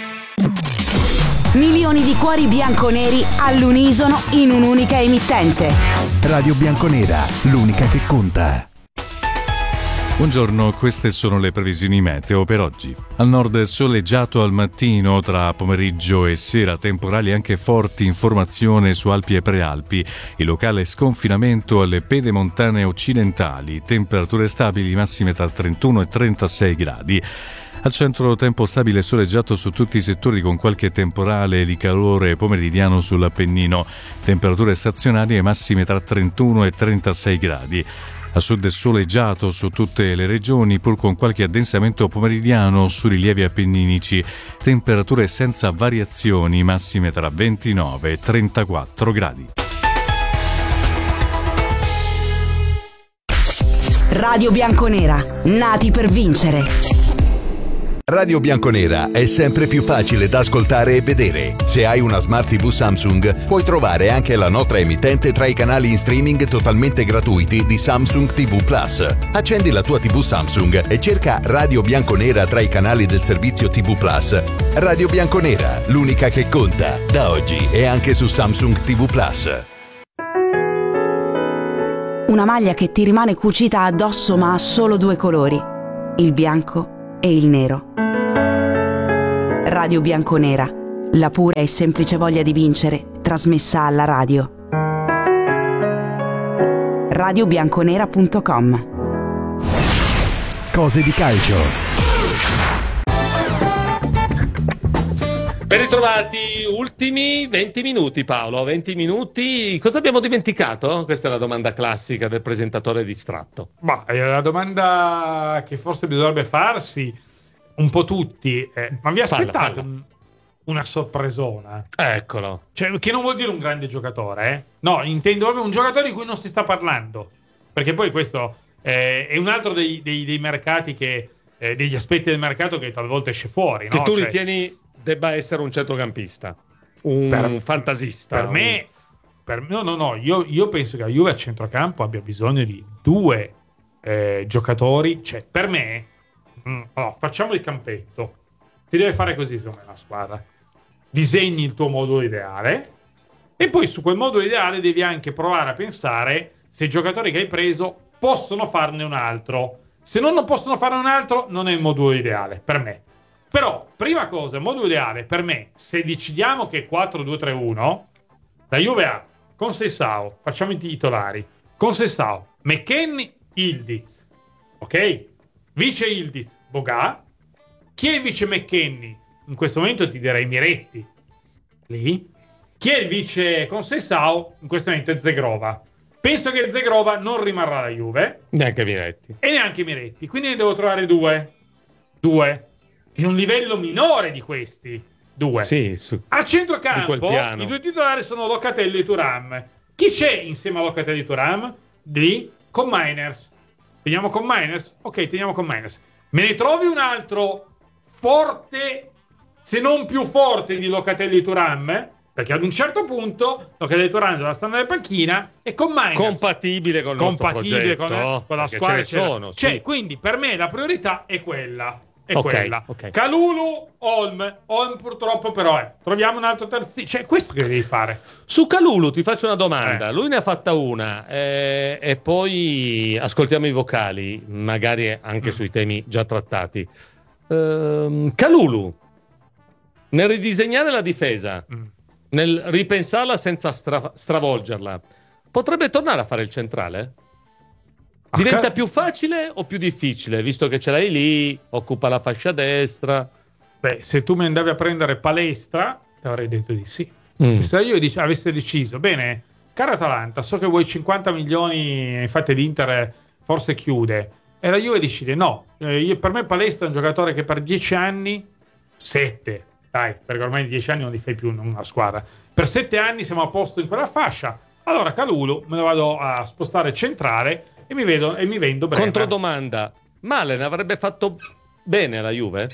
Milioni di cuori bianconeri all'unisono in un'unica emittente. Radio Bianconera, l'unica che conta. Buongiorno, queste sono le previsioni meteo per oggi. Al nord soleggiato al mattino, tra pomeriggio e sera temporali anche forti in formazione su Alpi e Prealpi, il locale sconfinamento alle pedemontane occidentali, temperature stabili massime tra trentuno e trentasei gradi. Al centro tempo stabile e soleggiato su tutti i settori con qualche temporale di calore pomeridiano sull'Appennino, temperature stazionarie massime tra trentuno e trentasei gradi. A sud è soleggiato su tutte le regioni, pur con qualche addensamento pomeridiano su rilievi appenninici. Temperature senza variazioni, massime tra ventinove e trentaquattro gradi. Radio Bianconera, nati per vincere. Radio Bianconera è sempre più facile da ascoltare e vedere. Se hai una Smart tivù Samsung, puoi trovare anche la nostra emittente tra i canali in streaming totalmente gratuiti di Samsung tivù Plus. Accendi la tua tivù Samsung e cerca Radio Bianconera tra i canali del servizio tivù Plus. Radio Bianconera, l'unica che conta. Da oggi è anche su Samsung tivù Plus. Una maglia che ti rimane cucita addosso ma ha solo due colori, il bianco e il nero. Radio Bianconera, la pura e semplice voglia di vincere, trasmessa alla radio. radio bianconera punto com. Cose di calcio. Ben ritrovati, ultimi venti minuti Paolo, venti minuti, cosa abbiamo dimenticato? Questa è la domanda classica del presentatore distratto. Ma è la domanda che forse bisognerebbe farsi un po' tutti, eh, ma vi aspettate Falla, falla. un- una sorpresona? Eccolo. Cioè, che non vuol dire un grande giocatore, eh? No, intendo proprio un giocatore di cui non si sta parlando, perché poi questo eh, è un altro dei, dei- dei mercati che, eh, degli aspetti del mercato che talvolta esce fuori, Che no? tu Cioè, ritieni debba essere un centrocampista, un Per- fantasista. Per me, per- no, no, no, io, io penso che la Juve a centrocampo abbia bisogno di due eh, giocatori. Cioè, per me, mm, allora, facciamo il campetto. Si deve fare così, secondo me, la squadra. Disegni il tuo modulo ideale e poi su quel modulo ideale devi anche provare a pensare se i giocatori che hai preso possono farne un altro. Se non, non possono farne un altro, non è il modulo ideale, per me. Però, prima cosa, il modulo ideale per me, se decidiamo che è quattro due tre uno, la Juve ha Conceição, facciamo i titolari, Conceição, McKennie, Ildiz, ok? Vice Ildiz, Boga. Chi è il vice McKennie? In questo momento ti direi Miretti, lì. Chi è il vice Conceição? In questo momento è Zegrova. Penso che Zegrova non rimarrà alla Juve. Neanche Miretti. E neanche Miretti, quindi ne devo trovare due. Due. Di un livello minore di questi. Due. Sì, su- A di centrocampo quel piano. i due titolari sono Locatelli e Thuram. Chi c'è insieme a Locatelli e Thuram? Di con Miners. Teniamo con Miners? Ok, teniamo con Miners. Me ne trovi un altro forte, se non più forte di Locatelli e Thuram? Perché ad un certo punto Locatelli e Thuram doveva stare nella panchina e con Miners compatibile con il nostro compatibile progetto, con, con la perché squadra ce ne c'era. sono, Cioè, sì. quindi per me la priorità è quella. È Ok, quella. ok. Calulu, Olm. Olm purtroppo però è. Troviamo un altro terzino. Cioè, questo che devi fare. Su Calulu ti faccio una domanda. Eh. Lui ne ha fatta una eh, e poi ascoltiamo i vocali, magari anche Mm. sui temi già trattati. Ehm, Calulu, nel ridisegnare la difesa, Mm. nel ripensarla senza stra- stravolgerla, potrebbe tornare a fare il centrale? Ah, Diventa ca- più facile o più difficile, visto che ce l'hai lì, occupa la fascia destra? Beh, se tu mi andavi a prendere Palestra, ti avrei detto di sì. Mm. Se io dic- avessi deciso, bene, caro Atalanta, so che vuoi cinquanta milioni, infatti l'Inter forse chiude, e la Juve decide no, eh, io- per me Palestra è un giocatore che per dieci anni, sette, dai, perché ormai di dieci anni non li fai più in una squadra, per sette anni siamo a posto in quella fascia, allora Calulu me lo vado a spostare centrale e mi, vedo, e mi vendo Bremer. Controdomanda, Malen avrebbe fatto bene alla Juve?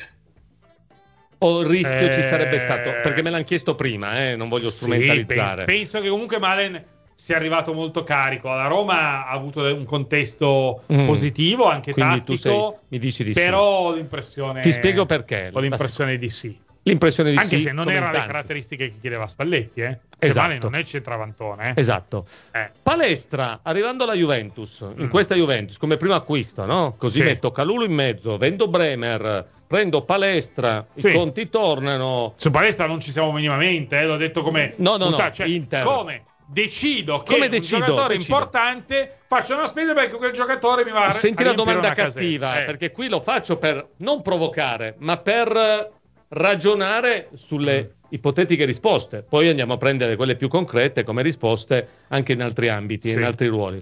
O il rischio Eh, ci sarebbe stato? Perché me l'hanno chiesto prima, eh, non voglio Sì, strumentalizzare. penso, penso che comunque Malen sia arrivato molto carico. La Roma ha avuto un contesto Mm. positivo, anche Quindi tu sei- tattico, mi dici di sì. però ho l'impressione... Ti spiego perché. Ho l'impressione di sì. L'impressione di Anche sì, se non come erano in le tanti. caratteristiche che chiedeva Spalletti, eh. Esatto. Cioè, Malen non è centravantone, eh. Esatto. Eh. Palestra, arrivando alla Juventus, in Mm. questa Juventus, come primo acquisto, no? Così Sì. metto Calulu in mezzo, vendo Bremer, prendo Palestra, Sì. i conti tornano. Su Palestra non ci siamo minimamente, eh. L'ho detto come... No, no, no, puntata, cioè, Inter. Come decido che Come un decido? giocatore Decido. importante faccia una spesa perché quel giocatore mi va a Senti a la riempire domanda una casetta. cattiva, Eh. perché qui lo faccio per non provocare, ma per ragionare sulle Mm. ipotetiche risposte. Poi andiamo a prendere quelle più concrete come risposte anche in altri ambiti, Sì. in altri ruoli.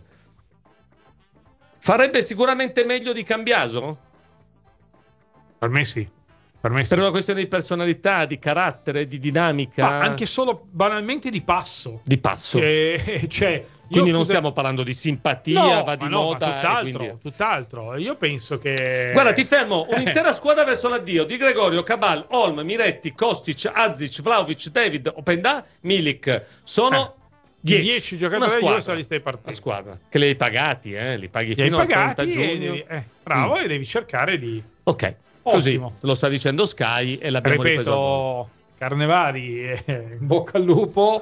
Farebbe sicuramente meglio di Cambiaso? Per me sì. Per me sì. Per una questione di personalità, di carattere, di dinamica, Ma anche solo banalmente di passo. di passo. Eh, cioè, Quindi Io non scusa- stiamo parlando di simpatia, No, va di ma no, ma moda. e tutt'altro, quindi- tutt'altro. Io penso che... Guarda, ti fermo, un'intera squadra verso l'addio di Gregorio, Cabal, Olm, Miretti, Kostic, Azic, Vlahovic, David, Openda, Milik. Sono dieci dieci giocatori Una della Juve squadra. sono la lista dei partiti. La squadra, che li hai pagati, eh? Li paghi Li hai fino al trenta pagati e giugno. devi- eh, bravo, Mm. e devi cercare di... Ok, così Ottimo. lo sta dicendo Sky e l'abbiamo ripreso a noi. Ripeto, Carnevali, eh, in bocca al lupo,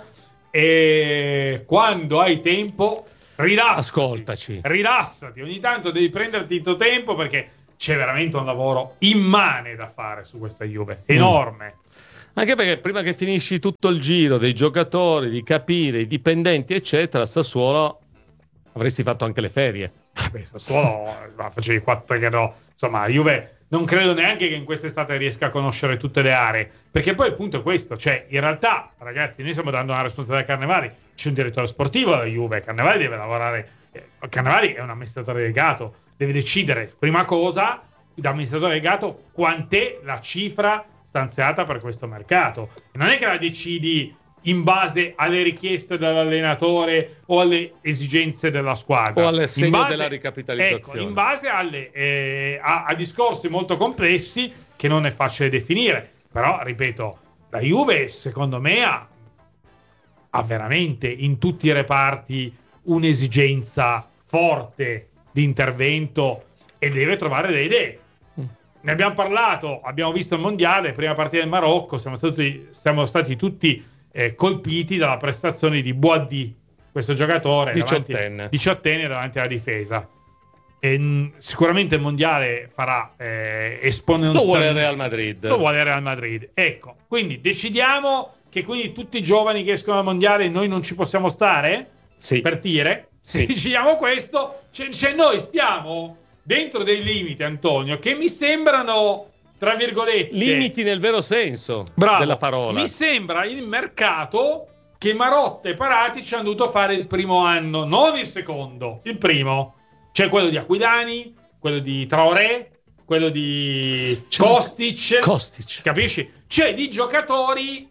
e quando hai tempo rilassati. Ascoltaci. Rilassati, ogni tanto devi prenderti il tuo tempo perché c'è veramente un lavoro immane da fare su questa Juve, enorme. Mm. Anche perché prima che finisci tutto il giro dei giocatori, di capire i dipendenti, eccetera, a Sassuolo avresti fatto anche le ferie. Beh, Sassuolo ma facevi quattro che no. Insomma, Juve non credo neanche che in quest'estate riesca a conoscere tutte le aree, perché poi il punto è questo, cioè in realtà, ragazzi, noi stiamo dando una responsabilità a Carnevali, c'è un direttore sportivo alla Juve, Carnevali deve lavorare, eh, Carnevali è un amministratore delegato, deve decidere, prima cosa, da amministratore delegato, quant'è la cifra stanziata per questo mercato. E non è che la decidi in base alle richieste dell'allenatore o alle esigenze della squadra. O alle segno In base- della ricapitalizzazione. Ecco, in base alle, eh, a, a discorsi molto complessi che non è facile definire. Però, ripeto, la Juve, secondo me, ha, ha veramente in tutti i reparti un'esigenza forte di intervento e deve trovare delle idee. Ne abbiamo parlato, abbiamo visto il mondiale, prima partita del Marocco, siamo stati, siamo stati tutti eh, colpiti dalla prestazione di Boaddi, questo giocatore diciottenne. diciottenne davanti alla difesa. E, mh, sicuramente il mondiale farà eh, esponenzialmente. Lo vuole il Real Madrid. Lo vuole il Real Madrid. Ecco, quindi decidiamo che quindi tutti i giovani che escono al mondiale noi non ci possiamo stare? Sì. Per dire? Sì. Se decidiamo questo, cioè, cioè noi stiamo dentro dei limiti, Antonio, che mi sembrano, tra virgolette... Limiti nel vero senso Bravo. della parola. Mi sembra il mercato che Marotta e Paratici hanno dovuto fare il primo anno, non il secondo, il primo. Cioè quello di Aquilani, quello di Traoré, quello di C'è Kostic. Kostic. Capisci? Cioè di giocatori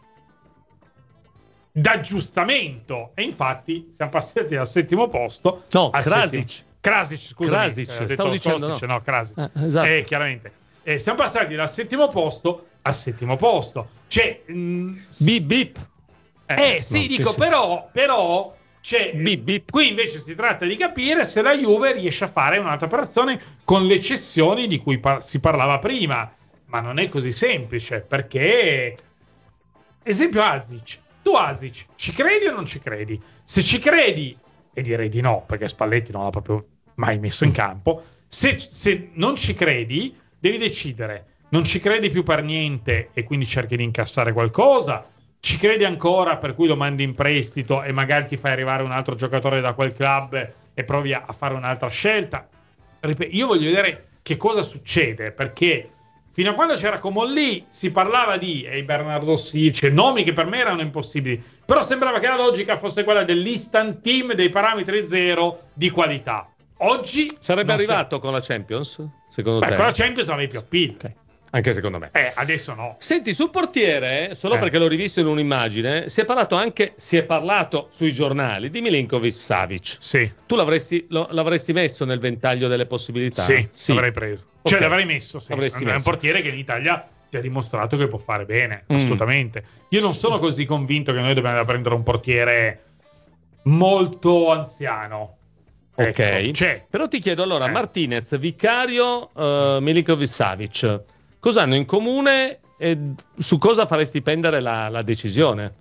d'aggiustamento. E infatti siamo passati dal settimo posto. No, al Krasic. settimo. Krasic, scusa. Krasic, stavo dicendo Kostic, no. no, Krasic. Eh, esatto. Eh, chiaramente. Eh, siamo passati dal settimo posto al settimo posto. Cioè, mh, Bip bip. eh, sì, no, dico, sì, sì. però, però cioè, Bip, bip. qui invece si tratta di capire se la Juve riesce a fare un'altra operazione con le cessioni di cui par- si parlava prima. Ma non è così semplice, perché... Esempio Azic. Tu Azic, ci credi o non ci credi? Se ci credi, e direi di no, perché Spalletti non l'ha proprio mai messo in campo, se, se non ci credi, devi decidere. Non ci credi più per niente e quindi cerchi di incassare qualcosa, ci credi ancora per cui lo mandi in prestito e magari ti fai arrivare un altro giocatore da quel club e provi a fare un'altra scelta. Ripeto, io voglio vedere che cosa succede, perché fino a quando c'era Comolli si parlava di e Bernardo Silva, nomi che per me erano impossibili, però sembrava che la logica fosse quella dell'instant team dei parametri zero di qualità. Oggi Sarebbe non arrivato con la Champions, secondo Beh, te? con la Champions avevi più appeal. Ok. Anche secondo me. Eh, adesso no. Senti, sul portiere, solo Eh. perché l'ho rivisto in un'immagine, si è parlato anche, si è parlato sui giornali di Milinkovic Savic. Sì. Tu l'avresti, lo- l'avresti messo nel ventaglio delle possibilità? Sì, l'avrei preso. Cioè, Ok. l'avrei messo, sì. L'avresti È un messo. portiere che in Italia ti ha dimostrato che può fare bene, Mm. assolutamente. Io non sono così convinto che noi dobbiamo prendere un portiere molto anziano. Ok. Ecco, cioè, Però ti chiedo allora, Eh. Martinez, Vicario, uh, Milinkovic Savic, cosa hanno in comune e su cosa faresti pendere la, la decisione?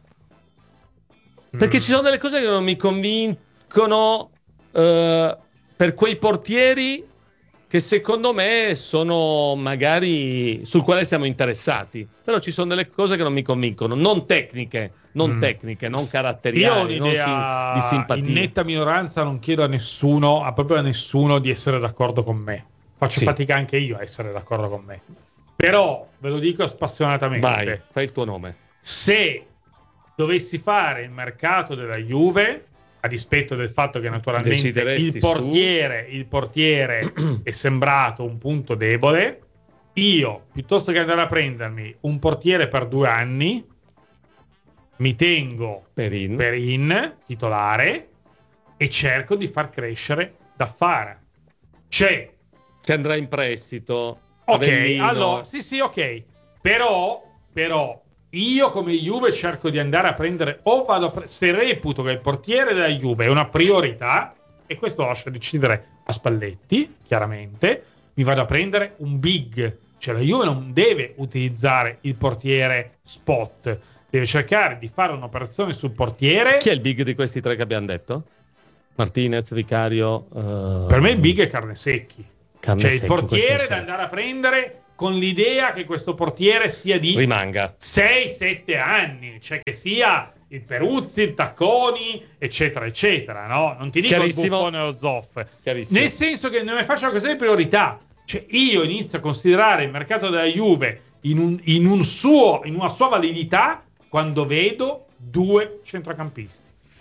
Perché Mm. ci sono delle cose che non mi convincono eh, per quei portieri che secondo me sono magari sul quale siamo interessati. Però ci sono delle cose che non mi convincono, non tecniche, non Mm. tecniche, non Io ho caratteriali, non un'idea sim- di simpatia. in netta minoranza, non chiedo a nessuno, a proprio a nessuno di essere d'accordo con me. Faccio Sì. fatica anche io a essere d'accordo con me. Però, ve lo dico spassionatamente, Vai, fai il tuo nome. se dovessi fare il mercato della Juve, a dispetto del fatto che naturalmente Decideresti il portiere, il portiere è sembrato un punto debole, io, piuttosto che andare a prendermi un portiere per due anni, mi tengo Perin. Perin titolare e cerco di far crescere Daffara. C'è che andrà in prestito. Ok, Avellino. allora sì sì ok, però però io come Juve cerco di andare a prendere, o vado a pre- se reputo che il portiere della Juve è una priorità, e questo lascio decidere a Spalletti, chiaramente, mi vado a prendere un big, cioè la Juve non deve utilizzare il portiere spot, deve cercare di fare un'operazione sul portiere. Chi è il big di questi tre che abbiamo detto? Martinez, Vicario. Uh... Per me il big è Carnesecchi, Carne cioè secchi, il portiere questo da andare a prendere con l'idea che questo portiere sia di rimanga sei sette anni, cioè che sia il Peruzzi, il Tacconi, eccetera, eccetera, no? Non ti dico il Buffone o lo Zoff, nel senso che non mi faccio questa di priorità. Cioè io inizio a considerare il mercato della Juve in, un, in, un suo, in una sua validità quando vedo due centrocampisti.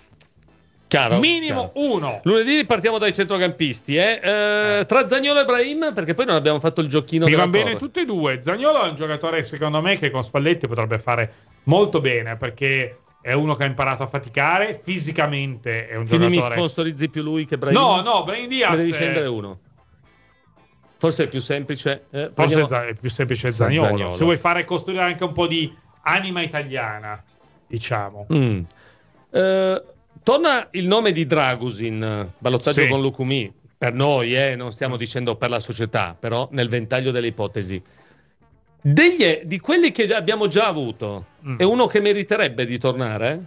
Chiaro, minimo chiaro. uno. Lunedì partiamo dai centrocampisti, eh? Eh, tra Zaniolo e Brahim, perché poi non abbiamo fatto il giochino. Mi della vanno bene torre. tutti e due. Zaniolo è un giocatore, secondo me, che con Spalletti potrebbe fare molto bene, perché è uno che ha imparato a faticare fisicamente, è un Quindi giocatore. mi sponsorizzi più lui che Brahim? No, no, Brahim Diaz Ne devi è- scendere uno. Forse è più semplice. eh, Forse prendiamo- è più semplice Sì, Zaniolo. Zaniolo. Se vuoi fare costruire anche un po' di anima italiana, diciamo. Mm. Eh, torna il nome di Dragusin, ballottaggio Sì. con Lukumi. Per noi, eh, non stiamo dicendo per la società, però nel ventaglio delle ipotesi. Degli, di quelli che abbiamo già avuto, Mm. è uno che meriterebbe di tornare?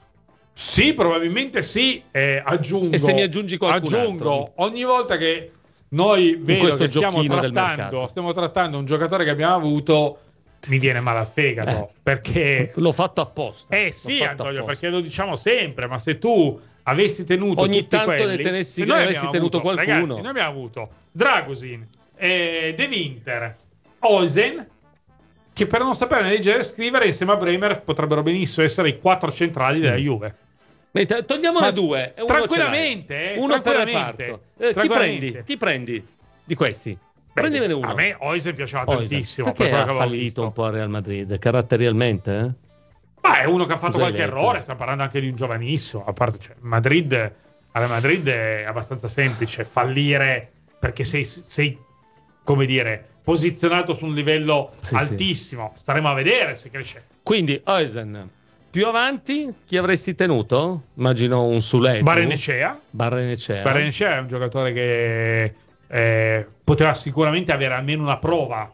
Sì, probabilmente sì. Eh, aggiungo, E se mi aggiungi qualcun aggiungo altro? ogni volta che noi vedo questo che stiamo giochino del trattando, mercato. stiamo trattando un giocatore che abbiamo avuto, mi viene male al fegato, Eh. perché L'ho fatto apposta. eh L'ho sì, fatto Antonio, apposta. perché lo diciamo sempre, ma se tu avessi tenuto Ogni tutti tanto ne quelli, tenessi- se noi ne avessi abbiamo tenuto avuto, qualcuno. ragazzi, noi abbiamo avuto Dragusin, eh, De Winter, Olsen, che per non sapere leggere e scrivere insieme a Bremer potrebbero benissimo essere i quattro centrali della Mm. Juve. Beh, togliamone Ma due. e uno tranquillamente, ce l'hai. eh, uno per tranquillamente, reparto. Eh, chi tranquillamente. prendi? Chi prendi di questi? Beh, Prendimene uno. A me Olsen piaceva Oisen. tantissimo. Perché per quello ha che avevo fallito visto. un po' a Real Madrid caratterialmente? Eh? Ma è uno che ha fatto Cosa hai qualche letto? errore, sta parlando anche di un giovanissimo. A parte, cioè, Madrid, alla Madrid è abbastanza semplice fallire perché sei, sei come dire, posizionato su un livello Sì, altissimo. Staremo a vedere se cresce. Quindi Oisen. Più avanti, chi avresti tenuto? Immagino un Suletu. Barrenechea. Barrenechea. Barrenechea è un giocatore che eh, poteva sicuramente avere almeno una prova.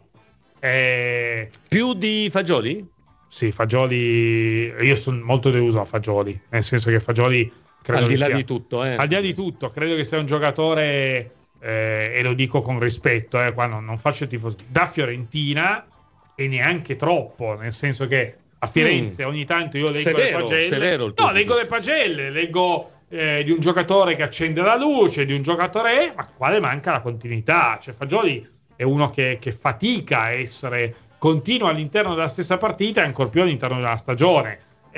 Eh, Più di Fagioli? Sì, Fagioli. Io sono molto deluso a Fagioli, nel senso che Fagioli credo Al di che là sia- di tutto, eh. al di là di tutto, credo che sia un giocatore, eh, e lo dico con rispetto, eh, qua non, non faccio il tifoso, da Fiorentina, e neanche troppo, nel senso che a Firenze Mm. ogni tanto io leggo Severo, le pagelle. severo il tuo No, leggo giudizio. le pagelle, leggo eh, di un giocatore che accende la luce, di un giocatore, ma quale manca la continuità. Cioè Fagioli è uno che, che fatica a essere continuo all'interno della stessa partita e ancor più all'interno della stagione.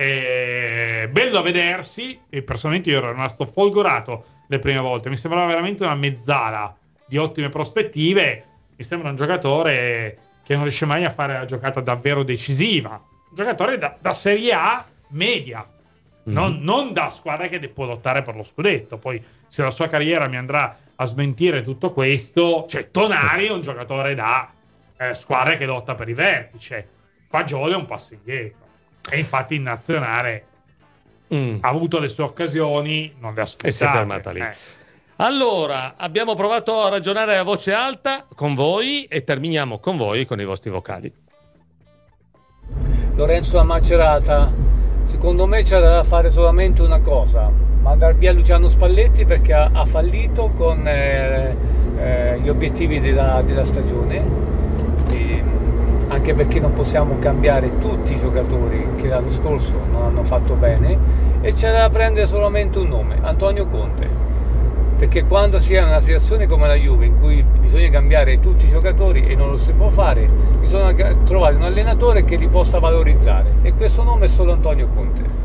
È bello a vedersi, e personalmente io ero rimasto folgorato le prime volte, mi sembrava veramente una mezzala di ottime prospettive. Mi sembra un giocatore che non riesce mai a fare la giocata davvero decisiva, un giocatore da, da Serie A media, non, non da squadra che può lottare per lo scudetto. Poi se la sua carriera mi andrà a smentire tutto questo, cioè Tonari è un giocatore da eh, squadra che lotta per i vertici, Fagioli è un passo indietro, e infatti in nazionale Mm. ha avuto le sue occasioni, non le ha sfruttate. E si è fermata lì. Eh. Allora, abbiamo provato a ragionare a voce alta con voi e terminiamo con voi con i vostri vocali. Lorenzo da Macerata, secondo me c'è da fare solamente una cosa: mandare via Luciano Spalletti, perché ha, ha fallito con eh, eh, gli obiettivi della, della stagione, e anche perché non possiamo cambiare tutti i giocatori che l'anno scorso non hanno fatto bene, e c'è da prendere solamente un nome: Antonio Conte, perché quando si è in una situazione come la Juve in cui bisogna cambiare tutti i giocatori e non lo si può fare, bisogna trovare un allenatore che li possa valorizzare, e questo nome è solo Antonio Conte.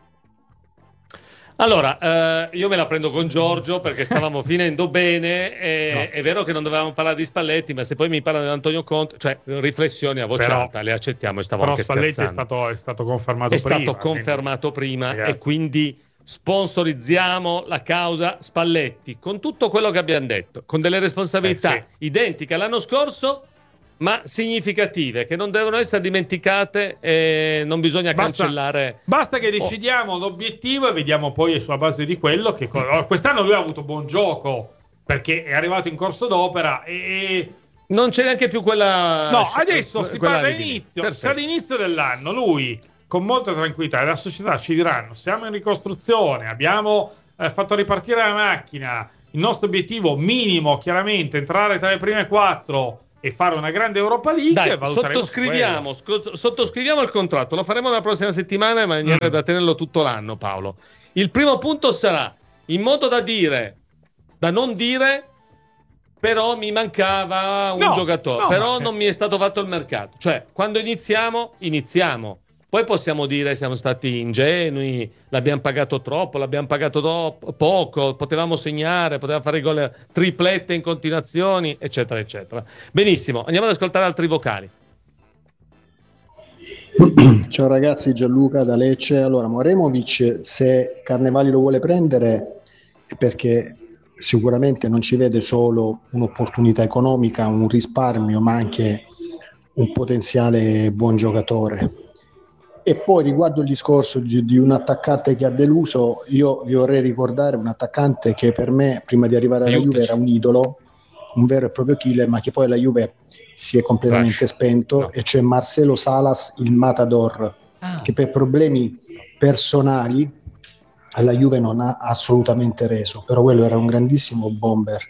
Allora, eh, io me la prendo con Giorgio perché stavamo finendo bene. E, No. È vero che non dovevamo parlare di Spalletti, ma se poi mi parla di Antonio Conte, cioè riflessioni a voce Però- alta, le accettiamo e stavo Però anche Spalletti è scherzando. stato, è stato confermato È prima. stato confermato quindi, prima ragazzi. e quindi sponsorizziamo la causa Spalletti, con tutto quello che abbiamo detto, con delle responsabilità eh sì. identiche all'anno scorso, ma significative, che non devono essere dimenticate e non bisogna basta, cancellare. Basta che decidiamo oh. l'obiettivo e vediamo poi sulla base di quello che co- quest'anno lui ha avuto buon gioco perché è arrivato in corso d'opera e non c'è neanche più quella. No, adesso si parla all'inizio, se all'inizio dell'anno lui con molta tranquillità e la società ci diranno siamo in ricostruzione, abbiamo eh, fatto ripartire la macchina, il nostro obiettivo minimo chiaramente entrare tra le prime quattro e fare una grande Europa League. Dai, sottoscriviamo, sc- sottoscriviamo il contratto, lo faremo la prossima settimana in maniera mm. da tenerlo tutto l'anno, Paolo. Il primo punto sarà in modo da dire, da non dire però mi mancava un no, giocatore, no, però ma... non mi è stato fatto il mercato, cioè quando iniziamo, iniziamo. Poi possiamo dire siamo stati ingenui, l'abbiamo pagato troppo, l'abbiamo pagato troppo, poco, potevamo segnare, potevamo fare gol triplette in continuazioni, eccetera, eccetera. Benissimo, andiamo ad ascoltare altri vocali. Ciao ragazzi, Gianluca da Lecce. Allora, Moremovic, se Carnevali lo vuole prendere è perché sicuramente non ci vede solo un'opportunità economica, un risparmio, ma anche un potenziale buon giocatore. E poi riguardo il discorso di, di un attaccante che ha deluso, io vi vorrei ricordare un attaccante che per me prima di arrivare alla Aiutaci. Juve era un idolo, un vero e proprio killer, ma che poi la Juve si è completamente Rash. spento no. e c'è Marcelo Salas, il Matador, ah. che per problemi personali alla Juve non ha assolutamente reso, però quello era un grandissimo bomber.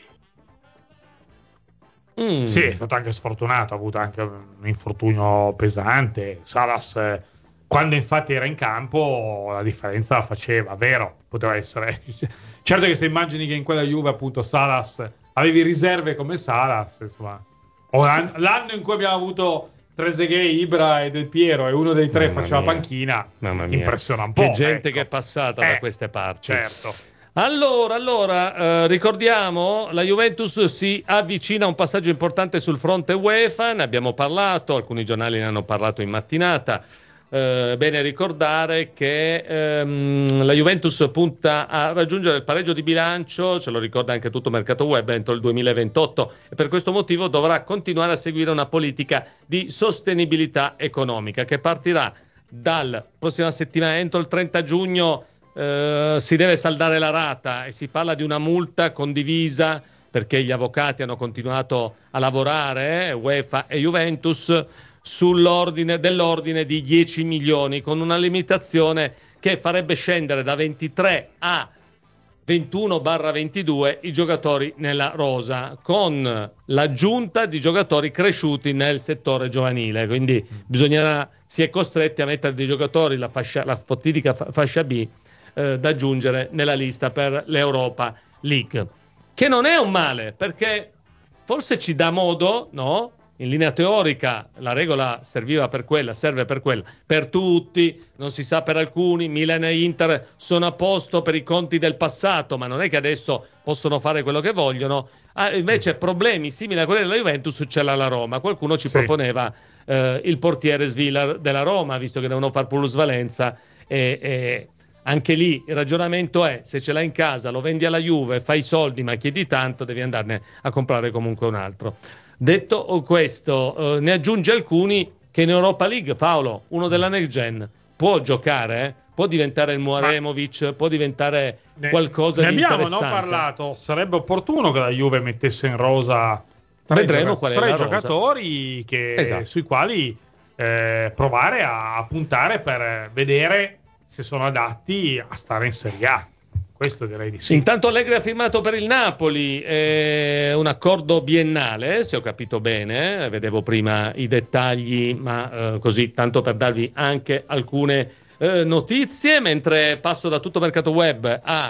Mm. Sì, è stato anche sfortunato, ha avuto anche un infortunio pesante. Salas, eh, quando infatti era in campo, la differenza la faceva, vero? Poteva essere. Certo che se immagini che in quella Juve, appunto, Salas avevi riserve come Salas, insomma, o l'anno, l'anno in cui abbiamo avuto Trezeguet, Ibra e Del Piero e uno dei tre Mamma faceva mia. panchina, Mamma mia. impressiona un po'. Che gente ecco. che è passata eh, da queste parti. Certo. Allora, allora eh, ricordiamo, la Juventus si avvicina a un passaggio importante sul fronte UEFA, ne abbiamo parlato, alcuni giornali ne hanno parlato in mattinata. Eh, bene ricordare che ehm, la Juventus punta a raggiungere il pareggio di bilancio, ce lo ricorda anche tutto il mercato web, entro il duemilaventotto, e per questo motivo dovrà continuare a seguire una politica di sostenibilità economica che partirà dal prossima settimana, entro il trenta giugno. Uh, si deve saldare la rata e si parla di una multa condivisa perché gli avvocati hanno continuato a lavorare, eh, UEFA e Juventus, sull'ordine dell'ordine di dieci milioni, con una limitazione che farebbe scendere da ventitré a ventuno ventidue i giocatori nella rosa, con l'aggiunta di giocatori cresciuti nel settore giovanile. Quindi bisognerà, si è costretti a mettere dei giocatori, la, fascia, la fatidica fascia B, eh, da aggiungere nella lista per l'Europa League. Che non è un male, perché forse ci dà modo, no? In linea teorica la regola serviva per quella, serve per quella, per tutti, non si sa per alcuni. Milan e Inter sono a posto per i conti del passato, ma non è che adesso possono fare quello che vogliono. Ah, invece problemi simili a quelli della Juventus ce l'ha la Roma. Qualcuno ci sì. proponeva eh, il portiere Svilar della Roma, visto che devono fare plusvalenza, e, e anche lì il ragionamento è: se ce l'hai in casa, lo vendi alla Juve, fai i soldi ma chiedi tanto, devi andarne a comprare comunque un altro. Detto questo, eh, ne aggiunge alcuni che in Europa League, Paolo, uno della Next Gen, può giocare, eh? Può diventare il Moremovic, Ma può diventare ne, qualcosa ne di interessante. Ne abbiamo no, parlato, sarebbe opportuno che la Juve mettesse in rosa tre, Vedremo gioca- qual è tre la giocatori che, esatto. sui quali eh, provare a, a puntare per vedere se sono adatti a stare in Serie A. Questo direi di sì. Intanto Allegri ha firmato per il Napoli eh, un accordo biennale, se ho capito bene, eh, vedevo prima i dettagli, ma eh, così tanto per darvi anche alcune eh, notizie, mentre passo da tutto mercato web a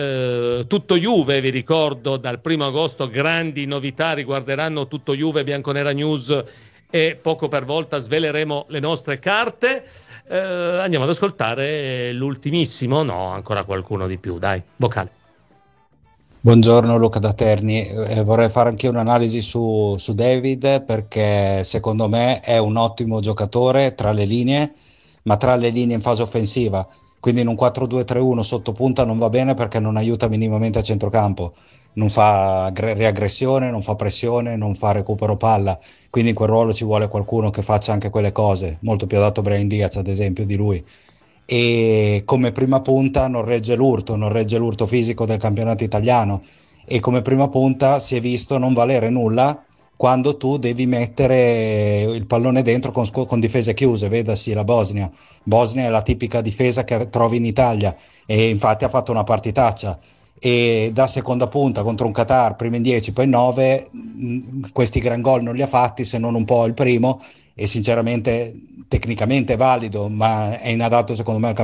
eh, tutto Juve. Vi ricordo, dal primo agosto grandi novità riguarderanno tutto Juve, Bianconera News, e poco per volta sveleremo le nostre carte. Eh, andiamo ad ascoltare l'ultimissimo, no, ancora qualcuno di più, dai, vocale. Buongiorno, Luca da Terni. Eh, vorrei fare anche un'analisi su, su David, perché secondo me è un ottimo giocatore tra le linee, ma tra le linee in fase offensiva. quindi in un quattro due tre uno sotto punta non va bene perché non aiuta minimamente a centrocampo, non fa aggre- riaggressione, non fa pressione, non fa recupero palla, quindi in quel ruolo ci vuole qualcuno che faccia anche quelle cose, molto più adatto Brahim Diaz ad esempio di lui. E come prima punta non regge l'urto, non regge l'urto fisico del campionato italiano, e come prima punta si è visto non valere nulla quando tu devi mettere il pallone dentro con, con difese chiuse, vedasi la Bosnia. Bosnia è la tipica difesa che trovi in Italia e infatti ha fatto una partitaccia, e da seconda punta contro un Qatar, prima in dieci poi in nove, questi gran gol non li ha fatti, se non un po' il primo, e sinceramente tecnicamente è valido ma è inadatto secondo me al